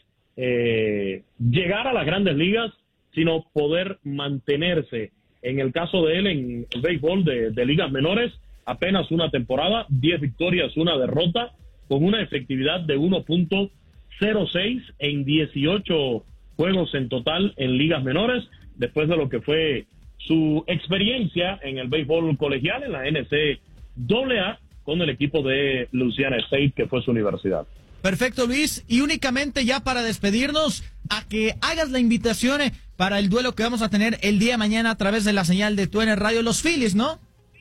eh, llegar a las grandes ligas, sino poder mantenerse. En el caso de él, en el béisbol de, de ligas menores, apenas una temporada, diez victorias, una derrota, con una efectividad de uno punto cero seis en dieciocho juegos en total en ligas menores, después de lo que fue su experiencia en el béisbol colegial, en la N C A A, con el equipo de Louisiana State, que fue su universidad. Perfecto, Luis. Y únicamente ya para despedirnos, a que hagas la invitación para el duelo que vamos a tener el día de mañana a través de la señal de T U D N Radio, los Phillies, ¿no?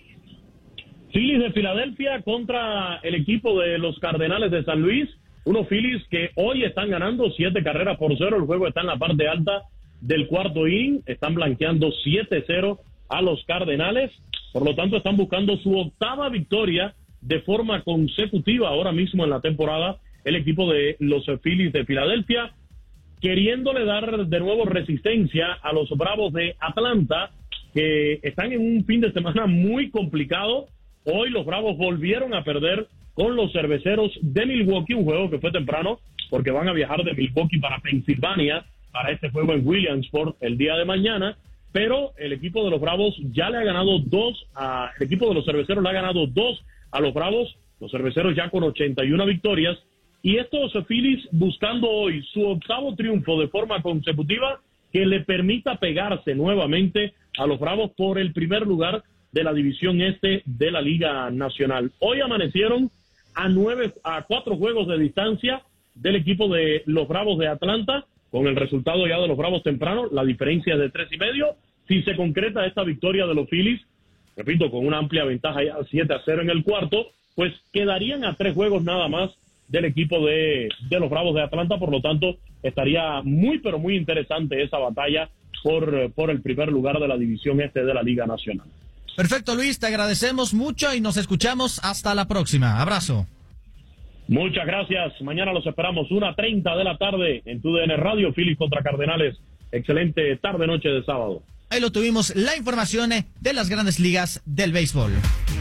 Phillies de Filadelfia contra el equipo de los Cardenales de San Luis. Unos Phillies que hoy están ganando siete carreras por cero. El juego está en la parte alta del cuarto inning. Están blanqueando siete cero a los Cardenales. Por lo tanto, están buscando su octava victoria de forma consecutiva ahora mismo en la temporada. El equipo de los Phillies de Filadelfia, queriéndole dar de nuevo resistencia a los Bravos de Atlanta, que están en un fin de semana muy complicado. Hoy los Bravos volvieron a perder con los Cerveceros de Milwaukee, un juego que fue temprano, porque van a viajar de Milwaukee para Pensilvania para este juego en Williamsport el día de mañana, pero el equipo de los Bravos ya le ha ganado dos, a, el equipo de los Cerveceros le ha ganado dos a los Bravos, los Cerveceros ya con ochenta y una victorias, y estos Phillies buscando hoy su octavo triunfo de forma consecutiva que le permita pegarse nuevamente a los Bravos por el primer lugar de la división este de la Liga Nacional. Hoy amanecieron a nueve, a cuatro juegos de distancia del equipo de los Bravos de Atlanta, con el resultado ya de los Bravos temprano, la diferencia es de tres y medio. Si se concreta esta victoria de los Phillies, repito, con una amplia ventaja ya siete a cero en el cuarto, pues quedarían a tres juegos nada más del equipo de, de los Bravos de Atlanta. Por lo tanto, estaría muy pero muy interesante esa batalla por, por el primer lugar de la división este de la Liga Nacional. Perfecto, Luis, te agradecemos mucho y nos escuchamos hasta la próxima. Abrazo. Muchas gracias. Mañana los esperamos, una treinta de la tarde en T U D N Radio, Phillies contra Cardenales. Excelente tarde-noche de sábado. Ahí lo tuvimos, la información de las grandes ligas del béisbol.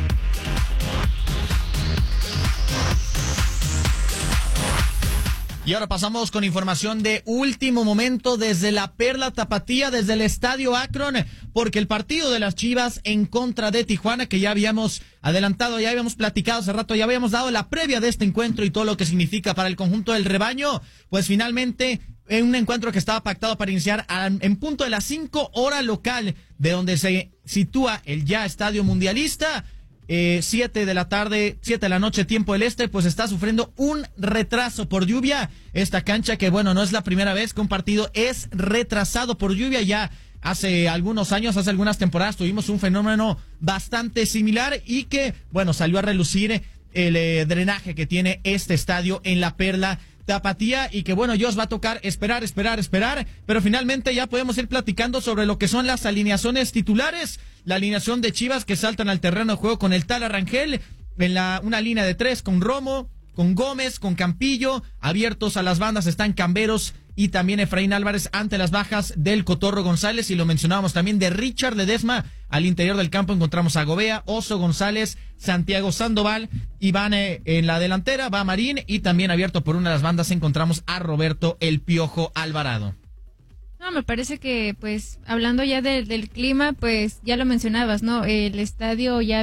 Y ahora pasamos con información de último momento desde la Perla Tapatía, desde el Estadio Akron, porque el partido de las Chivas en contra de Tijuana, que ya habíamos adelantado, ya habíamos platicado hace rato, ya habíamos dado la previa de este encuentro y todo lo que significa para el conjunto del rebaño, pues finalmente en un encuentro que estaba pactado para iniciar a, en punto de las cinco horas local, de donde se sitúa el ya Estadio Mundialista, Eh, siete de la tarde, siete de la noche, tiempo del este, pues está sufriendo un retraso por lluvia. Esta cancha que, bueno, no es la primera vez que un partido es retrasado por lluvia. Ya hace algunos años, hace algunas temporadas, tuvimos un fenómeno bastante similar y que, bueno, salió a relucir el eh, drenaje que tiene este estadio en la Perla Tapatía y que, bueno, ya os va a tocar esperar, esperar, esperar, pero finalmente ya podemos ir platicando sobre lo que son las alineaciones titulares. La alineación de Chivas que saltan al terreno de juego con el Tala Rangel, en la una línea de tres con Romo, con Gómez, con Campillo, abiertos a las bandas están Camberos y también Efraín Álvarez ante las bajas del Cotorro González, y lo mencionábamos también de Richard Ledesma. Al interior del campo encontramos a Gobea, Oso González, Santiago Sandoval, y van eh, en la delantera, va Marín, y también abierto por una de las bandas encontramos a Roberto El Piojo Alvarado. No, me parece que, pues, hablando ya de, del clima, pues, ya lo mencionabas, ¿no? El estadio ya había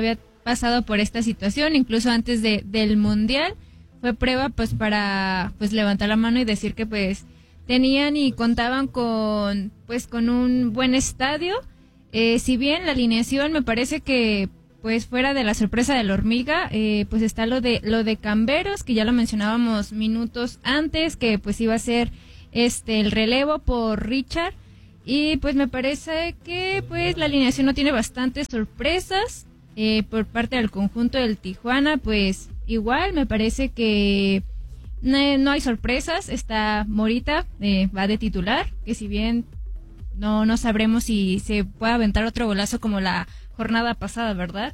pasado por esta situación, incluso antes de, del Mundial. Fue prueba pues para pues levantar la mano y decir que pues tenían y contaban con pues con un buen estadio. Eh, si bien la alineación me parece que pues fuera de la sorpresa de la hormiga, eh, pues está lo de lo de Camberos, que ya lo mencionábamos minutos antes, que pues iba a ser este el relevo por Richard. Y pues me parece que pues la alineación no tiene bastantes sorpresas eh, por parte del conjunto del Tijuana. Pues igual me parece que no, no hay sorpresas. Está Morita, eh, va de titular, que si bien no, no sabremos si se puede aventar otro golazo como la jornada pasada, ¿verdad?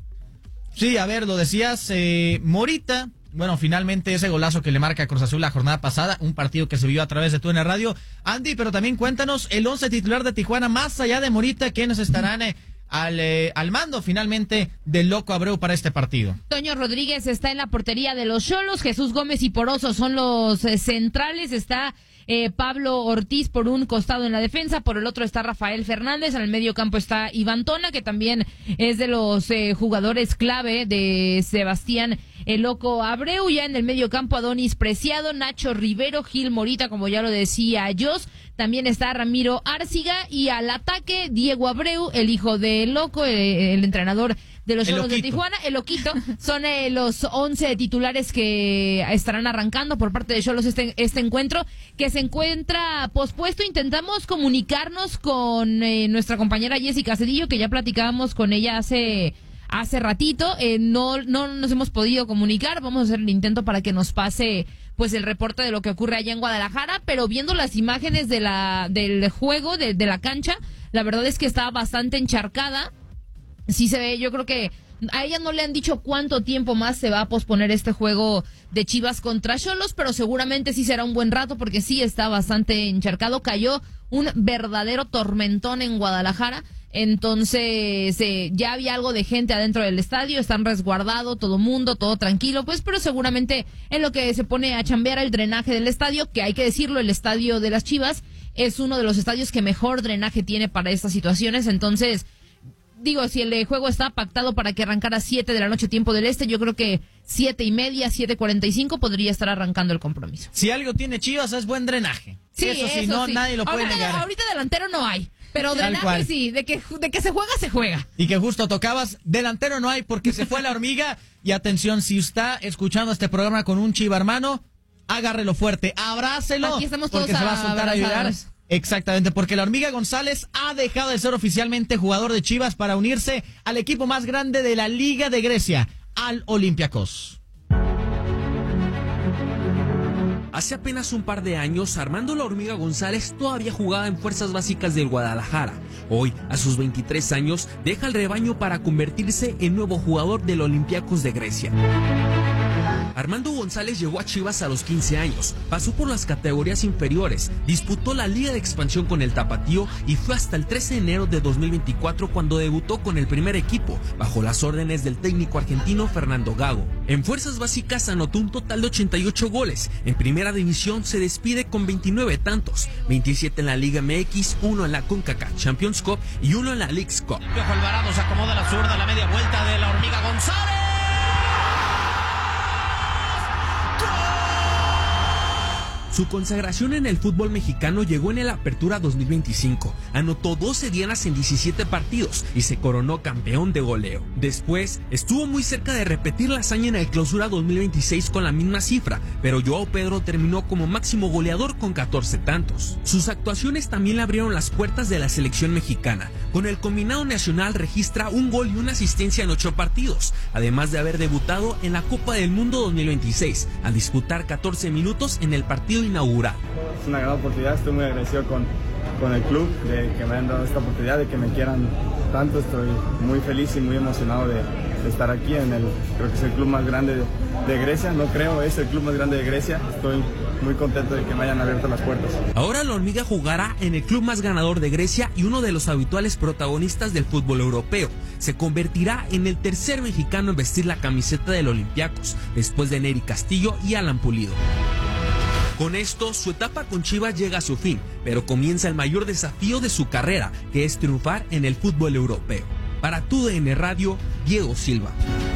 Sí, a ver, lo decías, eh, Morita. Bueno, finalmente ese golazo que le marca a Cruz Azul la jornada pasada, un partido que se vio a través de tu N Radio. Andy, pero también cuéntanos el once titular de Tijuana, más allá de Morita, ¿quiénes estarán eh, al, eh, al mando finalmente del Loco Abreu para este partido? Toño Rodríguez está en la portería de los Xolos, Jesús Gómez y Poroso son los eh, centrales, está eh, Pablo Ortiz por un costado en la defensa, por el otro está Rafael Fernández, en el medio campo está Iván Tona, que también es de los eh, jugadores clave de Sebastián el Loco Abreu. Ya en el medio campo Adonis Preciado, Nacho Rivero, Gil Morita, como ya lo decía Jos, también está Ramiro Árciga, y al ataque Diego Abreu, el hijo de Loco, el, el entrenador de los Xolos de Tijuana, el Loquito. Son eh, los once titulares que estarán arrancando por parte de Xolos este, este encuentro, que se encuentra pospuesto. Intentamos comunicarnos con eh, nuestra compañera Jessica Cedillo, que ya platicábamos con ella hace... hace ratito, eh, no, no nos hemos podido comunicar. Vamos a hacer el intento para que nos pase pues el reporte de lo que ocurre allá en Guadalajara, pero viendo las imágenes de la del juego, de, de la cancha, la verdad es que está bastante encharcada. Sí se ve, yo creo que a ella no le han dicho cuánto tiempo más se va a posponer este juego de Chivas contra Xolos, pero seguramente sí será un buen rato, porque sí está bastante encharcado. Cayó un verdadero tormentón en Guadalajara. Entonces eh, ya había algo de gente adentro del estadio, están resguardados, todo mundo, todo tranquilo, pues, pero seguramente en lo que se pone a chambear el drenaje del estadio, que hay que decirlo, el estadio de las Chivas es uno de los estadios que mejor drenaje tiene para estas situaciones. Entonces, digo, si el juego está pactado para que arrancara a siete de la noche tiempo del este, yo creo que siete y media, siete cuarenta y cinco podría estar arrancando el compromiso. Si algo tiene Chivas es buen drenaje. Sí, eso sí, eso no, sí. nadie lo puede ahorita, negar. Ahorita delantero no hay. Pero Tal drenaje cual. sí, de que, de que se juega, se juega. Y que justo tocabas, delantero no hay porque se fue la hormiga. Y atención, si está escuchando este programa con un Chiva hermano, agárrelo fuerte, abrácelo. Aquí estamos porque todos se va a soltar a ayudar. abrazados. Exactamente, porque la hormiga González ha dejado de ser oficialmente jugador de Chivas para unirse al equipo más grande de la Liga de Grecia, al Olympiacos. Hace apenas un par de años, Armando La Hormiga González todavía jugaba en Fuerzas Básicas del Guadalajara. Hoy, a sus veintitrés años, deja el rebaño para convertirse en nuevo jugador del Olympiacos de Grecia. Armando González llegó a Chivas a los quince años, pasó por las categorías inferiores, disputó la Liga de Expansión con el Tapatío y fue hasta el trece de enero de dos mil veinticuatro cuando debutó con el primer equipo, bajo las órdenes del técnico argentino Fernando Gago. En Fuerzas Básicas anotó un total de ochenta y ocho goles, en Primera División se despide con veintinueve tantos, veintisiete en la Liga M X, uno en la CONCACAF Champions Cup y uno en la Leagues Cup. Piojo Alvarado se acomoda la zurda, la media vuelta de La Hormiga González. Su consagración en el fútbol mexicano llegó en el Apertura dos mil veinticinco. Anotó doce dianas en diecisiete partidos y se coronó campeón de goleo. Después, estuvo muy cerca de repetir la hazaña en el Clausura dos mil veintiséis con la misma cifra, pero Joao Pedro terminó como máximo goleador con catorce tantos. Sus actuaciones también le abrieron las puertas de la selección mexicana. Con el combinado nacional registra un gol y una asistencia en ocho partidos, además de haber debutado en la Copa del Mundo dos mil veintiséis, al disputar catorce minutos en el partido inaugural. Es una gran oportunidad, estoy muy agradecido con, con el club de que me hayan dado esta oportunidad, de que me quieran tanto. Estoy muy feliz y muy emocionado de, de estar aquí en el, creo que es el club más grande de, de Grecia, no creo, es el club más grande de Grecia. Estoy muy contento de que me hayan abierto las puertas. Ahora la Hormiga jugará en el club más ganador de Grecia y uno de los habituales protagonistas del fútbol europeo. Se convertirá en el tercer mexicano en vestir la camiseta del Olympiacos, después de Nery Castillo y Alan Pulido. Con esto, su etapa con Chivas llega a su fin, pero comienza el mayor desafío de su carrera, que es triunfar en el fútbol europeo. Para tu D N Radio, Diego Silva.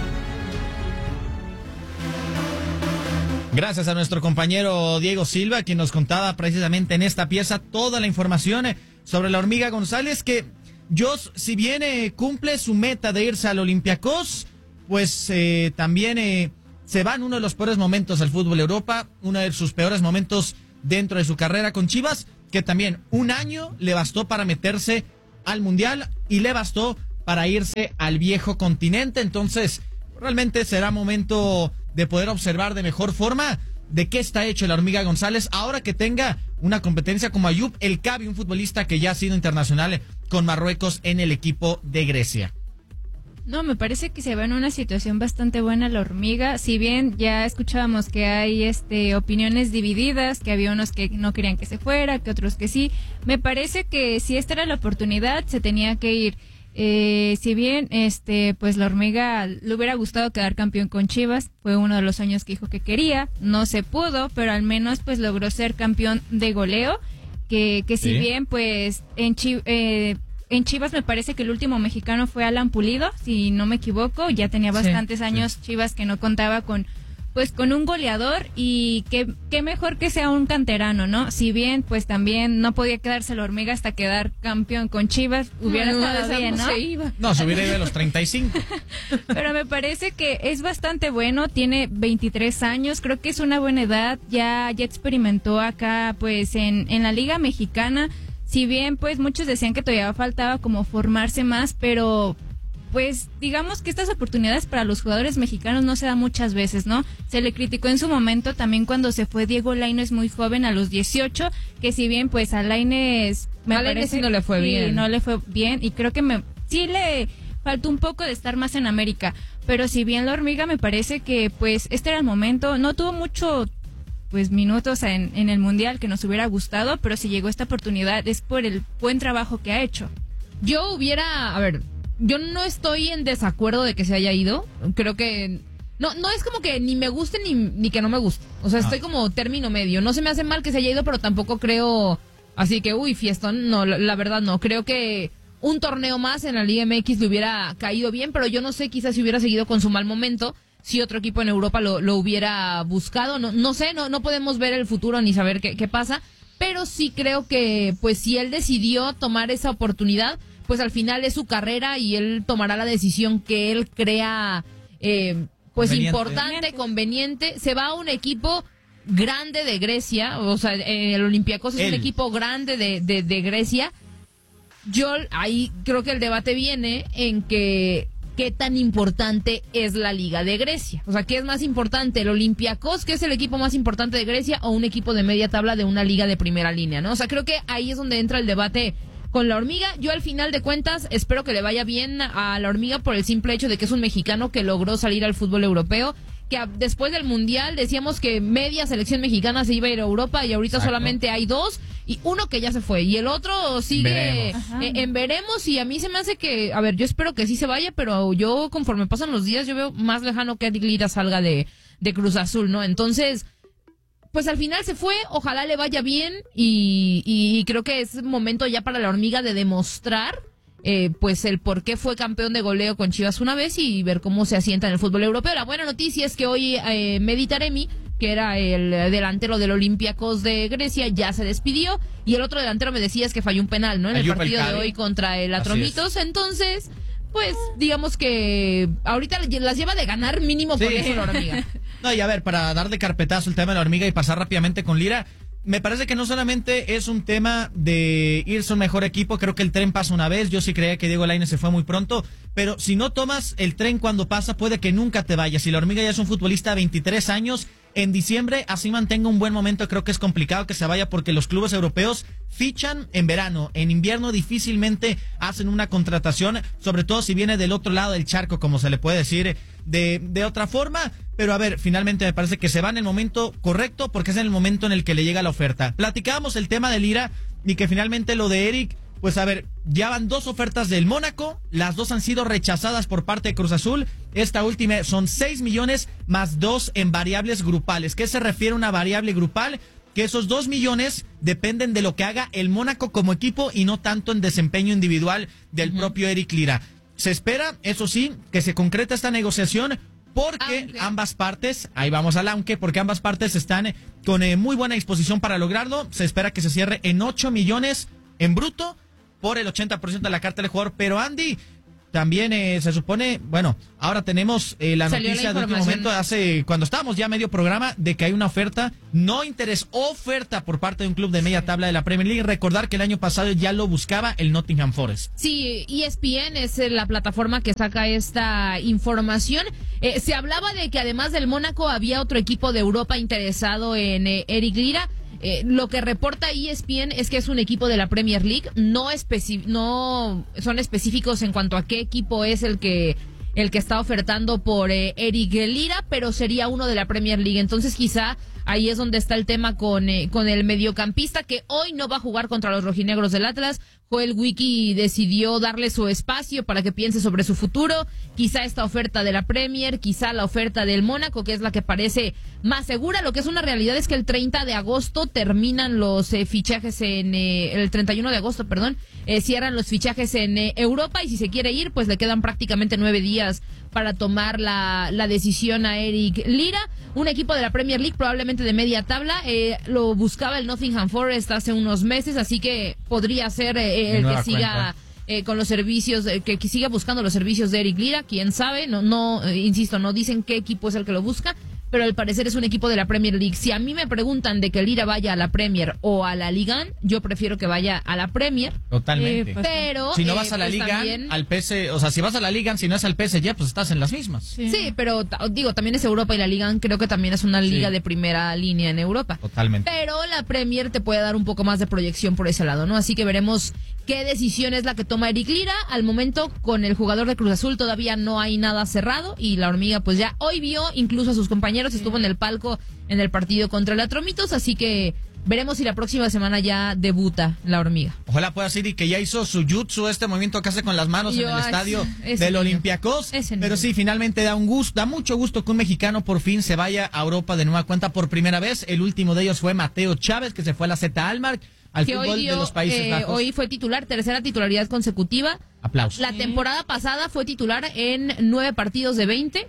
Gracias a nuestro compañero Diego Silva, quien nos contaba precisamente en esta pieza toda la información sobre la Hormiga González, que Jos, si bien eh, cumple su meta de irse al Olympiacos, pues eh, también eh, se va en uno de los peores momentos del fútbol Europa, uno de sus peores momentos dentro de su carrera con Chivas, que también un año le bastó para meterse al Mundial y le bastó para irse al viejo continente. Entonces, realmente será momento de poder observar de mejor forma de qué está hecho la Hormiga González ahora que tenga una competencia como Ayub El Cabi, un futbolista que ya ha sido internacional con Marruecos en el equipo de Grecia. No, me parece que se va en una situación bastante buena la Hormiga, si bien ya escuchábamos que hay este opiniones divididas, que había unos que no querían que se fuera, que otros que sí. Me parece que si esta era la oportunidad se tenía que ir. Eh, si bien este pues la Hormiga le hubiera gustado quedar campeón con Chivas, fue uno de los años que dijo que quería, no se pudo, pero al menos pues logró ser campeón de goleo, que, que si ¿Sí? bien pues en, Chi, eh, en Chivas me parece que el último mexicano fue Alan Pulido, si no me equivoco, ya tenía bastantes sí, años sí. Chivas que no contaba con pues con un goleador, y qué, qué mejor que sea un canterano, ¿no? Si bien, pues también no podía quedarse la Hormiga hasta quedar campeón con Chivas, hubiera no, estado no, bien, ¿no? Se iba. No, se hubiera ido a los treinta y cinco. Pero me parece que es bastante bueno, tiene veintitrés años, creo que es una buena edad, ya, ya experimentó acá, pues, en, en la Liga Mexicana, si bien, pues, muchos decían que todavía faltaba como formarse más, pero pues digamos que estas oportunidades para los jugadores mexicanos no se dan muchas veces, ¿no? Se le criticó en su momento también cuando se fue Diego Lainez muy joven a los dieciocho, que si bien pues a Lainez me a Lainez sí no le fue sí, bien. no le fue bien, y creo que me sí le faltó un poco de estar más en América, pero si bien la Hormiga me parece que pues este era el momento, no tuvo mucho pues minutos en, en el Mundial que nos hubiera gustado, pero si llegó esta oportunidad es por el buen trabajo que ha hecho. Yo hubiera, a ver, yo no estoy en desacuerdo de que se haya ido. Creo que no no es como que ni me guste ni, ni que no me guste. O sea, ah. estoy como término medio. No se me hace mal que se haya ido, pero tampoco creo así que, uy, fiestón. No, la, la verdad no. Creo que un torneo más en la Liga M X le hubiera caído bien, pero yo no sé, quizás si hubiera seguido con su mal momento, si otro equipo en Europa lo, lo hubiera buscado. No, no sé, no, no podemos ver el futuro ni saber qué, qué pasa. Pero sí creo que, pues, si él decidió tomar esa oportunidad, pues al final es su carrera y él tomará la decisión que él crea eh, pues conveniente. importante, conveniente. Se va a un equipo grande de Grecia, o sea, el Olympiacos es él. un equipo grande de, de, de Grecia. Yo ahí creo que el debate viene en que qué tan importante es la Liga de Grecia. O sea, ¿qué es más importante? ¿El Olympiacos, que es el equipo más importante de Grecia, o un equipo de media tabla de una liga de primera línea, ¿no? O sea, creo que ahí es donde entra el debate con la Hormiga. Yo al final de cuentas espero que le vaya bien a la Hormiga por el simple hecho de que es un mexicano que logró salir al fútbol europeo, que a, después del Mundial decíamos que media selección mexicana se iba a ir a Europa y ahorita Exacto. solamente hay dos y uno que ya se fue y el otro sigue eh, en veremos, y a mí se me hace que, a ver, yo espero que sí se vaya, pero yo conforme pasan los días yo veo más lejano que Eric Lira salga de, de Cruz Azul, ¿no? Entonces pues al final se fue, ojalá le vaya bien y, y creo que es momento ya para la Hormiga de demostrar eh, pues el por qué fue campeón de goleo con Chivas una vez y ver cómo se asienta en el fútbol europeo. La buena noticia es que hoy eh, Mehdi Taremi, que era el delantero del Olympiacos de Grecia, ya se despidió, y el otro delantero me decías que falló un penal, ¿no? En el partido de hoy contra el Atromitos, entonces pues digamos que ahorita las lleva de ganar mínimo por sí. eso la Hormiga. No, y a ver, para darle carpetazo el tema de la Hormiga y pasar rápidamente con Lira, me parece que no solamente es un tema de irse a un mejor equipo, creo que el tren pasa una vez, yo sí creía que Diego Lainez se fue muy pronto, pero si no tomas el tren cuando pasa, puede que nunca te vayas. Si la Hormiga ya es un futbolista de veintitrés años, en diciembre así mantenga un buen momento, creo que es complicado que se vaya porque los clubes europeos fichan en verano, en invierno difícilmente hacen una contratación, sobre todo si viene del otro lado del charco, como se le puede decir de, de otra forma. Pero a ver, finalmente me parece que se va en el momento correcto porque es en el momento en el que le llega la oferta. Platicábamos el tema de Lira y que finalmente lo de Eric, pues a ver, ya van dos ofertas del Mónaco, las dos han sido rechazadas por parte de Cruz Azul. Esta última son seis millones más dos en variables grupales. ¿Qué se refiere a una variable grupal? Que esos dos millones dependen de lo que haga el Mónaco como equipo y no tanto en desempeño individual del uh-huh. propio Eric Lira. se espera, eso sí, que se concrete esta negociación porque aunque. ambas partes, ahí vamos al aunque, porque ambas partes están con eh, muy buena disposición para lograrlo. Se espera que se cierre en ocho millones en bruto por el ochenta por ciento de la carta del jugador. Pero Andy, también eh, se supone, bueno, ahora tenemos eh, la Salió noticia la de último momento, hace cuando estábamos ya medio programa, de que hay una oferta, no interés, oferta por parte de un club de media tabla de la Premier League. Recordar que el año pasado ya lo buscaba el Nottingham Forest. Sí, E S P N es la plataforma que saca esta información. Eh, se hablaba de que además del Mónaco había otro equipo de Europa interesado en eh, Eric Lira. Eh, lo que reporta E S P N es que es un equipo de la Premier League, no, especi- no son específicos en cuanto a qué equipo es el que el que está ofertando por eh, Eric Lira, pero sería uno de la Premier League. Entonces quizá ahí es donde está el tema con, eh, con el mediocampista, que hoy no va a jugar contra los rojinegros del Atlas. Joel Wiki decidió darle su espacio para que piense sobre su futuro. Quizá esta oferta de la Premier, quizá la oferta del Mónaco, que es la que parece más segura. Lo que es una realidad es que el treinta de agosto terminan los eh, fichajes en... Eh, el treinta y uno de agosto, perdón, eh, cierran los fichajes en eh, Europa, y si se quiere ir, pues le quedan prácticamente nueve días para tomar la, la decisión a Eric Lira. Un equipo de la Premier League, probablemente de media tabla, eh, lo buscaba el Nottingham Forest hace unos meses, así que podría ser eh, el que siga eh, con los servicios, eh, que, que siga buscando los servicios de Eric Lira, quién sabe, no, no eh, insisto, no dicen qué equipo es el que lo busca, pero al parecer es un equipo de la Premier League. Si a mí me preguntan de que Lira vaya a la Premier o a la Liga, yo prefiero que vaya a la Premier. Totalmente. Eh, pero si no vas eh, a la pues Liga, también... al P S, o sea, si vas a la Liga, si no es al P S G, pues estás en las mismas. Sí, sí, pero t- digo, también es Europa, y la Liga creo que también es una liga sí. de primera línea en Europa. Totalmente. Pero la Premier te puede dar un poco más de proyección por ese lado, ¿no? Así que veremos qué decisión es la que toma Eric Lira. Al momento, con el jugador de Cruz Azul todavía no hay nada cerrado, y la Hormiga pues ya hoy vio incluso a sus compañeros, estuvo en el palco en el partido contra el Atromitos, así que veremos si la próxima semana ya debuta la Hormiga. Ojalá pueda ser, y que ya hizo su jutsu, este movimiento que hace con las manos Yo, en el estadio ese del Olympiacos. Pero sí, finalmente da un gusto, da mucho gusto que un mexicano por fin se vaya a Europa de nueva cuenta por primera vez. El último de ellos fue Mateo Chávez, que se fue a la Z Almar, al que fútbol hoy dio, de los Países eh, Bajos. Hoy fue titular, tercera titularidad consecutiva. Aplausos. La temporada pasada fue titular en nueve partidos de veinte,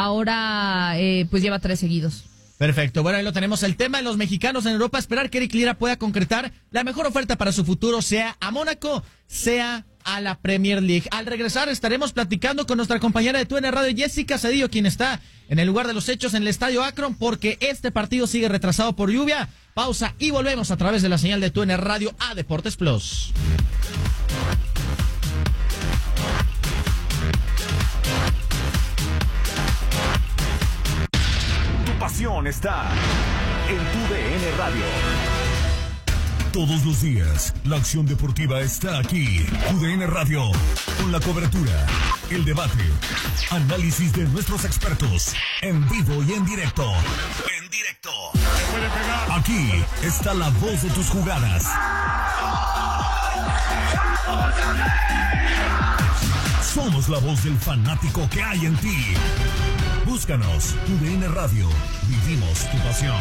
ahora eh, pues lleva tres seguidos. Perfecto, bueno, ahí lo tenemos, el tema de los mexicanos en Europa. Esperar que Eric Lira pueda concretar la mejor oferta para su futuro, sea a Mónaco, sea a la Premier League. Al regresar estaremos platicando con nuestra compañera de T U N Radio, Jessica Cedillo, quien está en el lugar de los hechos en el Estadio Akron, porque este partido sigue retrasado por lluvia. Pausa y volvemos a través de la señal de T U N Radio a Deportes Plus. Pasión está en tu D N Radio. Todos los días, la acción deportiva está aquí. Tu D N Radio, con la cobertura, el debate, análisis de nuestros expertos, en vivo y en directo. En directo. Aquí está la voz de tus jugadas. Somos la voz del fanático que hay en ti. Búscanos, Tu D N Radio. Vivimos tu pasión.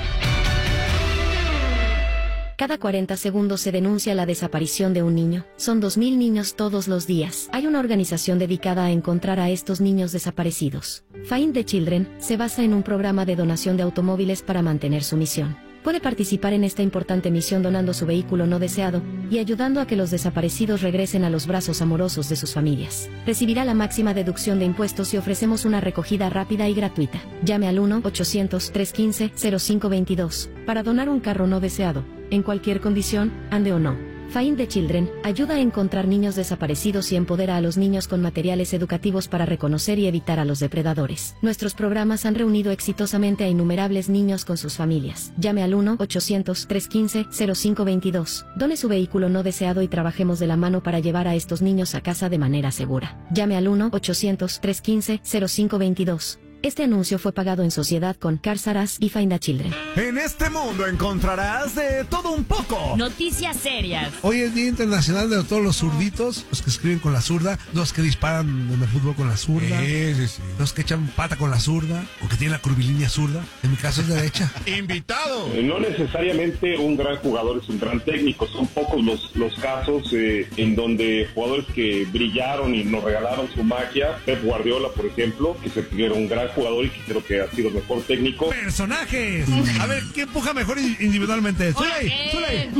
Cada cuarenta segundos se denuncia la desaparición de un niño. Son dos mil niños todos los días. Hay una organización dedicada a encontrar a estos niños desaparecidos. Find the Children se basa en un programa de donación de automóviles para mantener su misión. Puede participar en esta importante misión donando su vehículo no deseado y ayudando a que los desaparecidos regresen a los brazos amorosos de sus familias. Recibirá la máxima deducción de impuestos y ofrecemos una recogida rápida y gratuita. Llame al uno ochocientos, trescientos quince, cero cinco veintidós para donar un carro no deseado, en cualquier condición, ande o no. Find the Children ayuda a encontrar niños desaparecidos y empodera a los niños con materiales educativos para reconocer y evitar a los depredadores. Nuestros programas han reunido exitosamente a innumerables niños con sus familias. Llame al uno ochocientos, trescientos quince, cero cinco veintidós. Done su vehículo no deseado y trabajemos de la mano para llevar a estos niños a casa de manera segura. Llame al uno ochocientos, trescientos quince, cero cinco veintidós. Este anuncio fue pagado en sociedad con Cars R Us y Find a Children. En este mundo encontrarás de todo un poco. Noticias serias. Hoy es Día Internacional de todos los zurditos, los que escriben con la zurda, los que disparan en el fútbol con la zurda, Sí, sí, sí. los que echan pata con la zurda, o que tienen la curvilínea zurda. En mi caso es derecha. ¡Invitado! Eh, No necesariamente un gran jugador es un gran técnico, son pocos los, los casos eh, en donde jugadores que brillaron y nos regalaron su magia. Pep Guardiola, por ejemplo, que se era un gran jugador y que creo que ha sido el mejor técnico. ¡Personajes! A ver, ¿quién empuja mejor individualmente? ¡Zuley! ¡Zuley!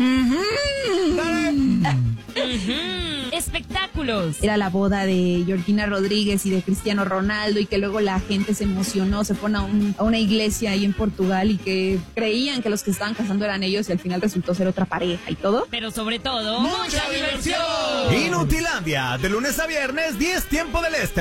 Espectáculos. Era la boda de Georgina Rodríguez y de Cristiano Ronaldo y que luego la gente se emocionó, se fue a, un, a una iglesia ahí en Portugal y que creían que los que estaban casando eran ellos y al final resultó ser otra pareja y todo. Pero sobre todo, mucha, mucha diversión. Inutilandia, de lunes a viernes, diez tiempo del este.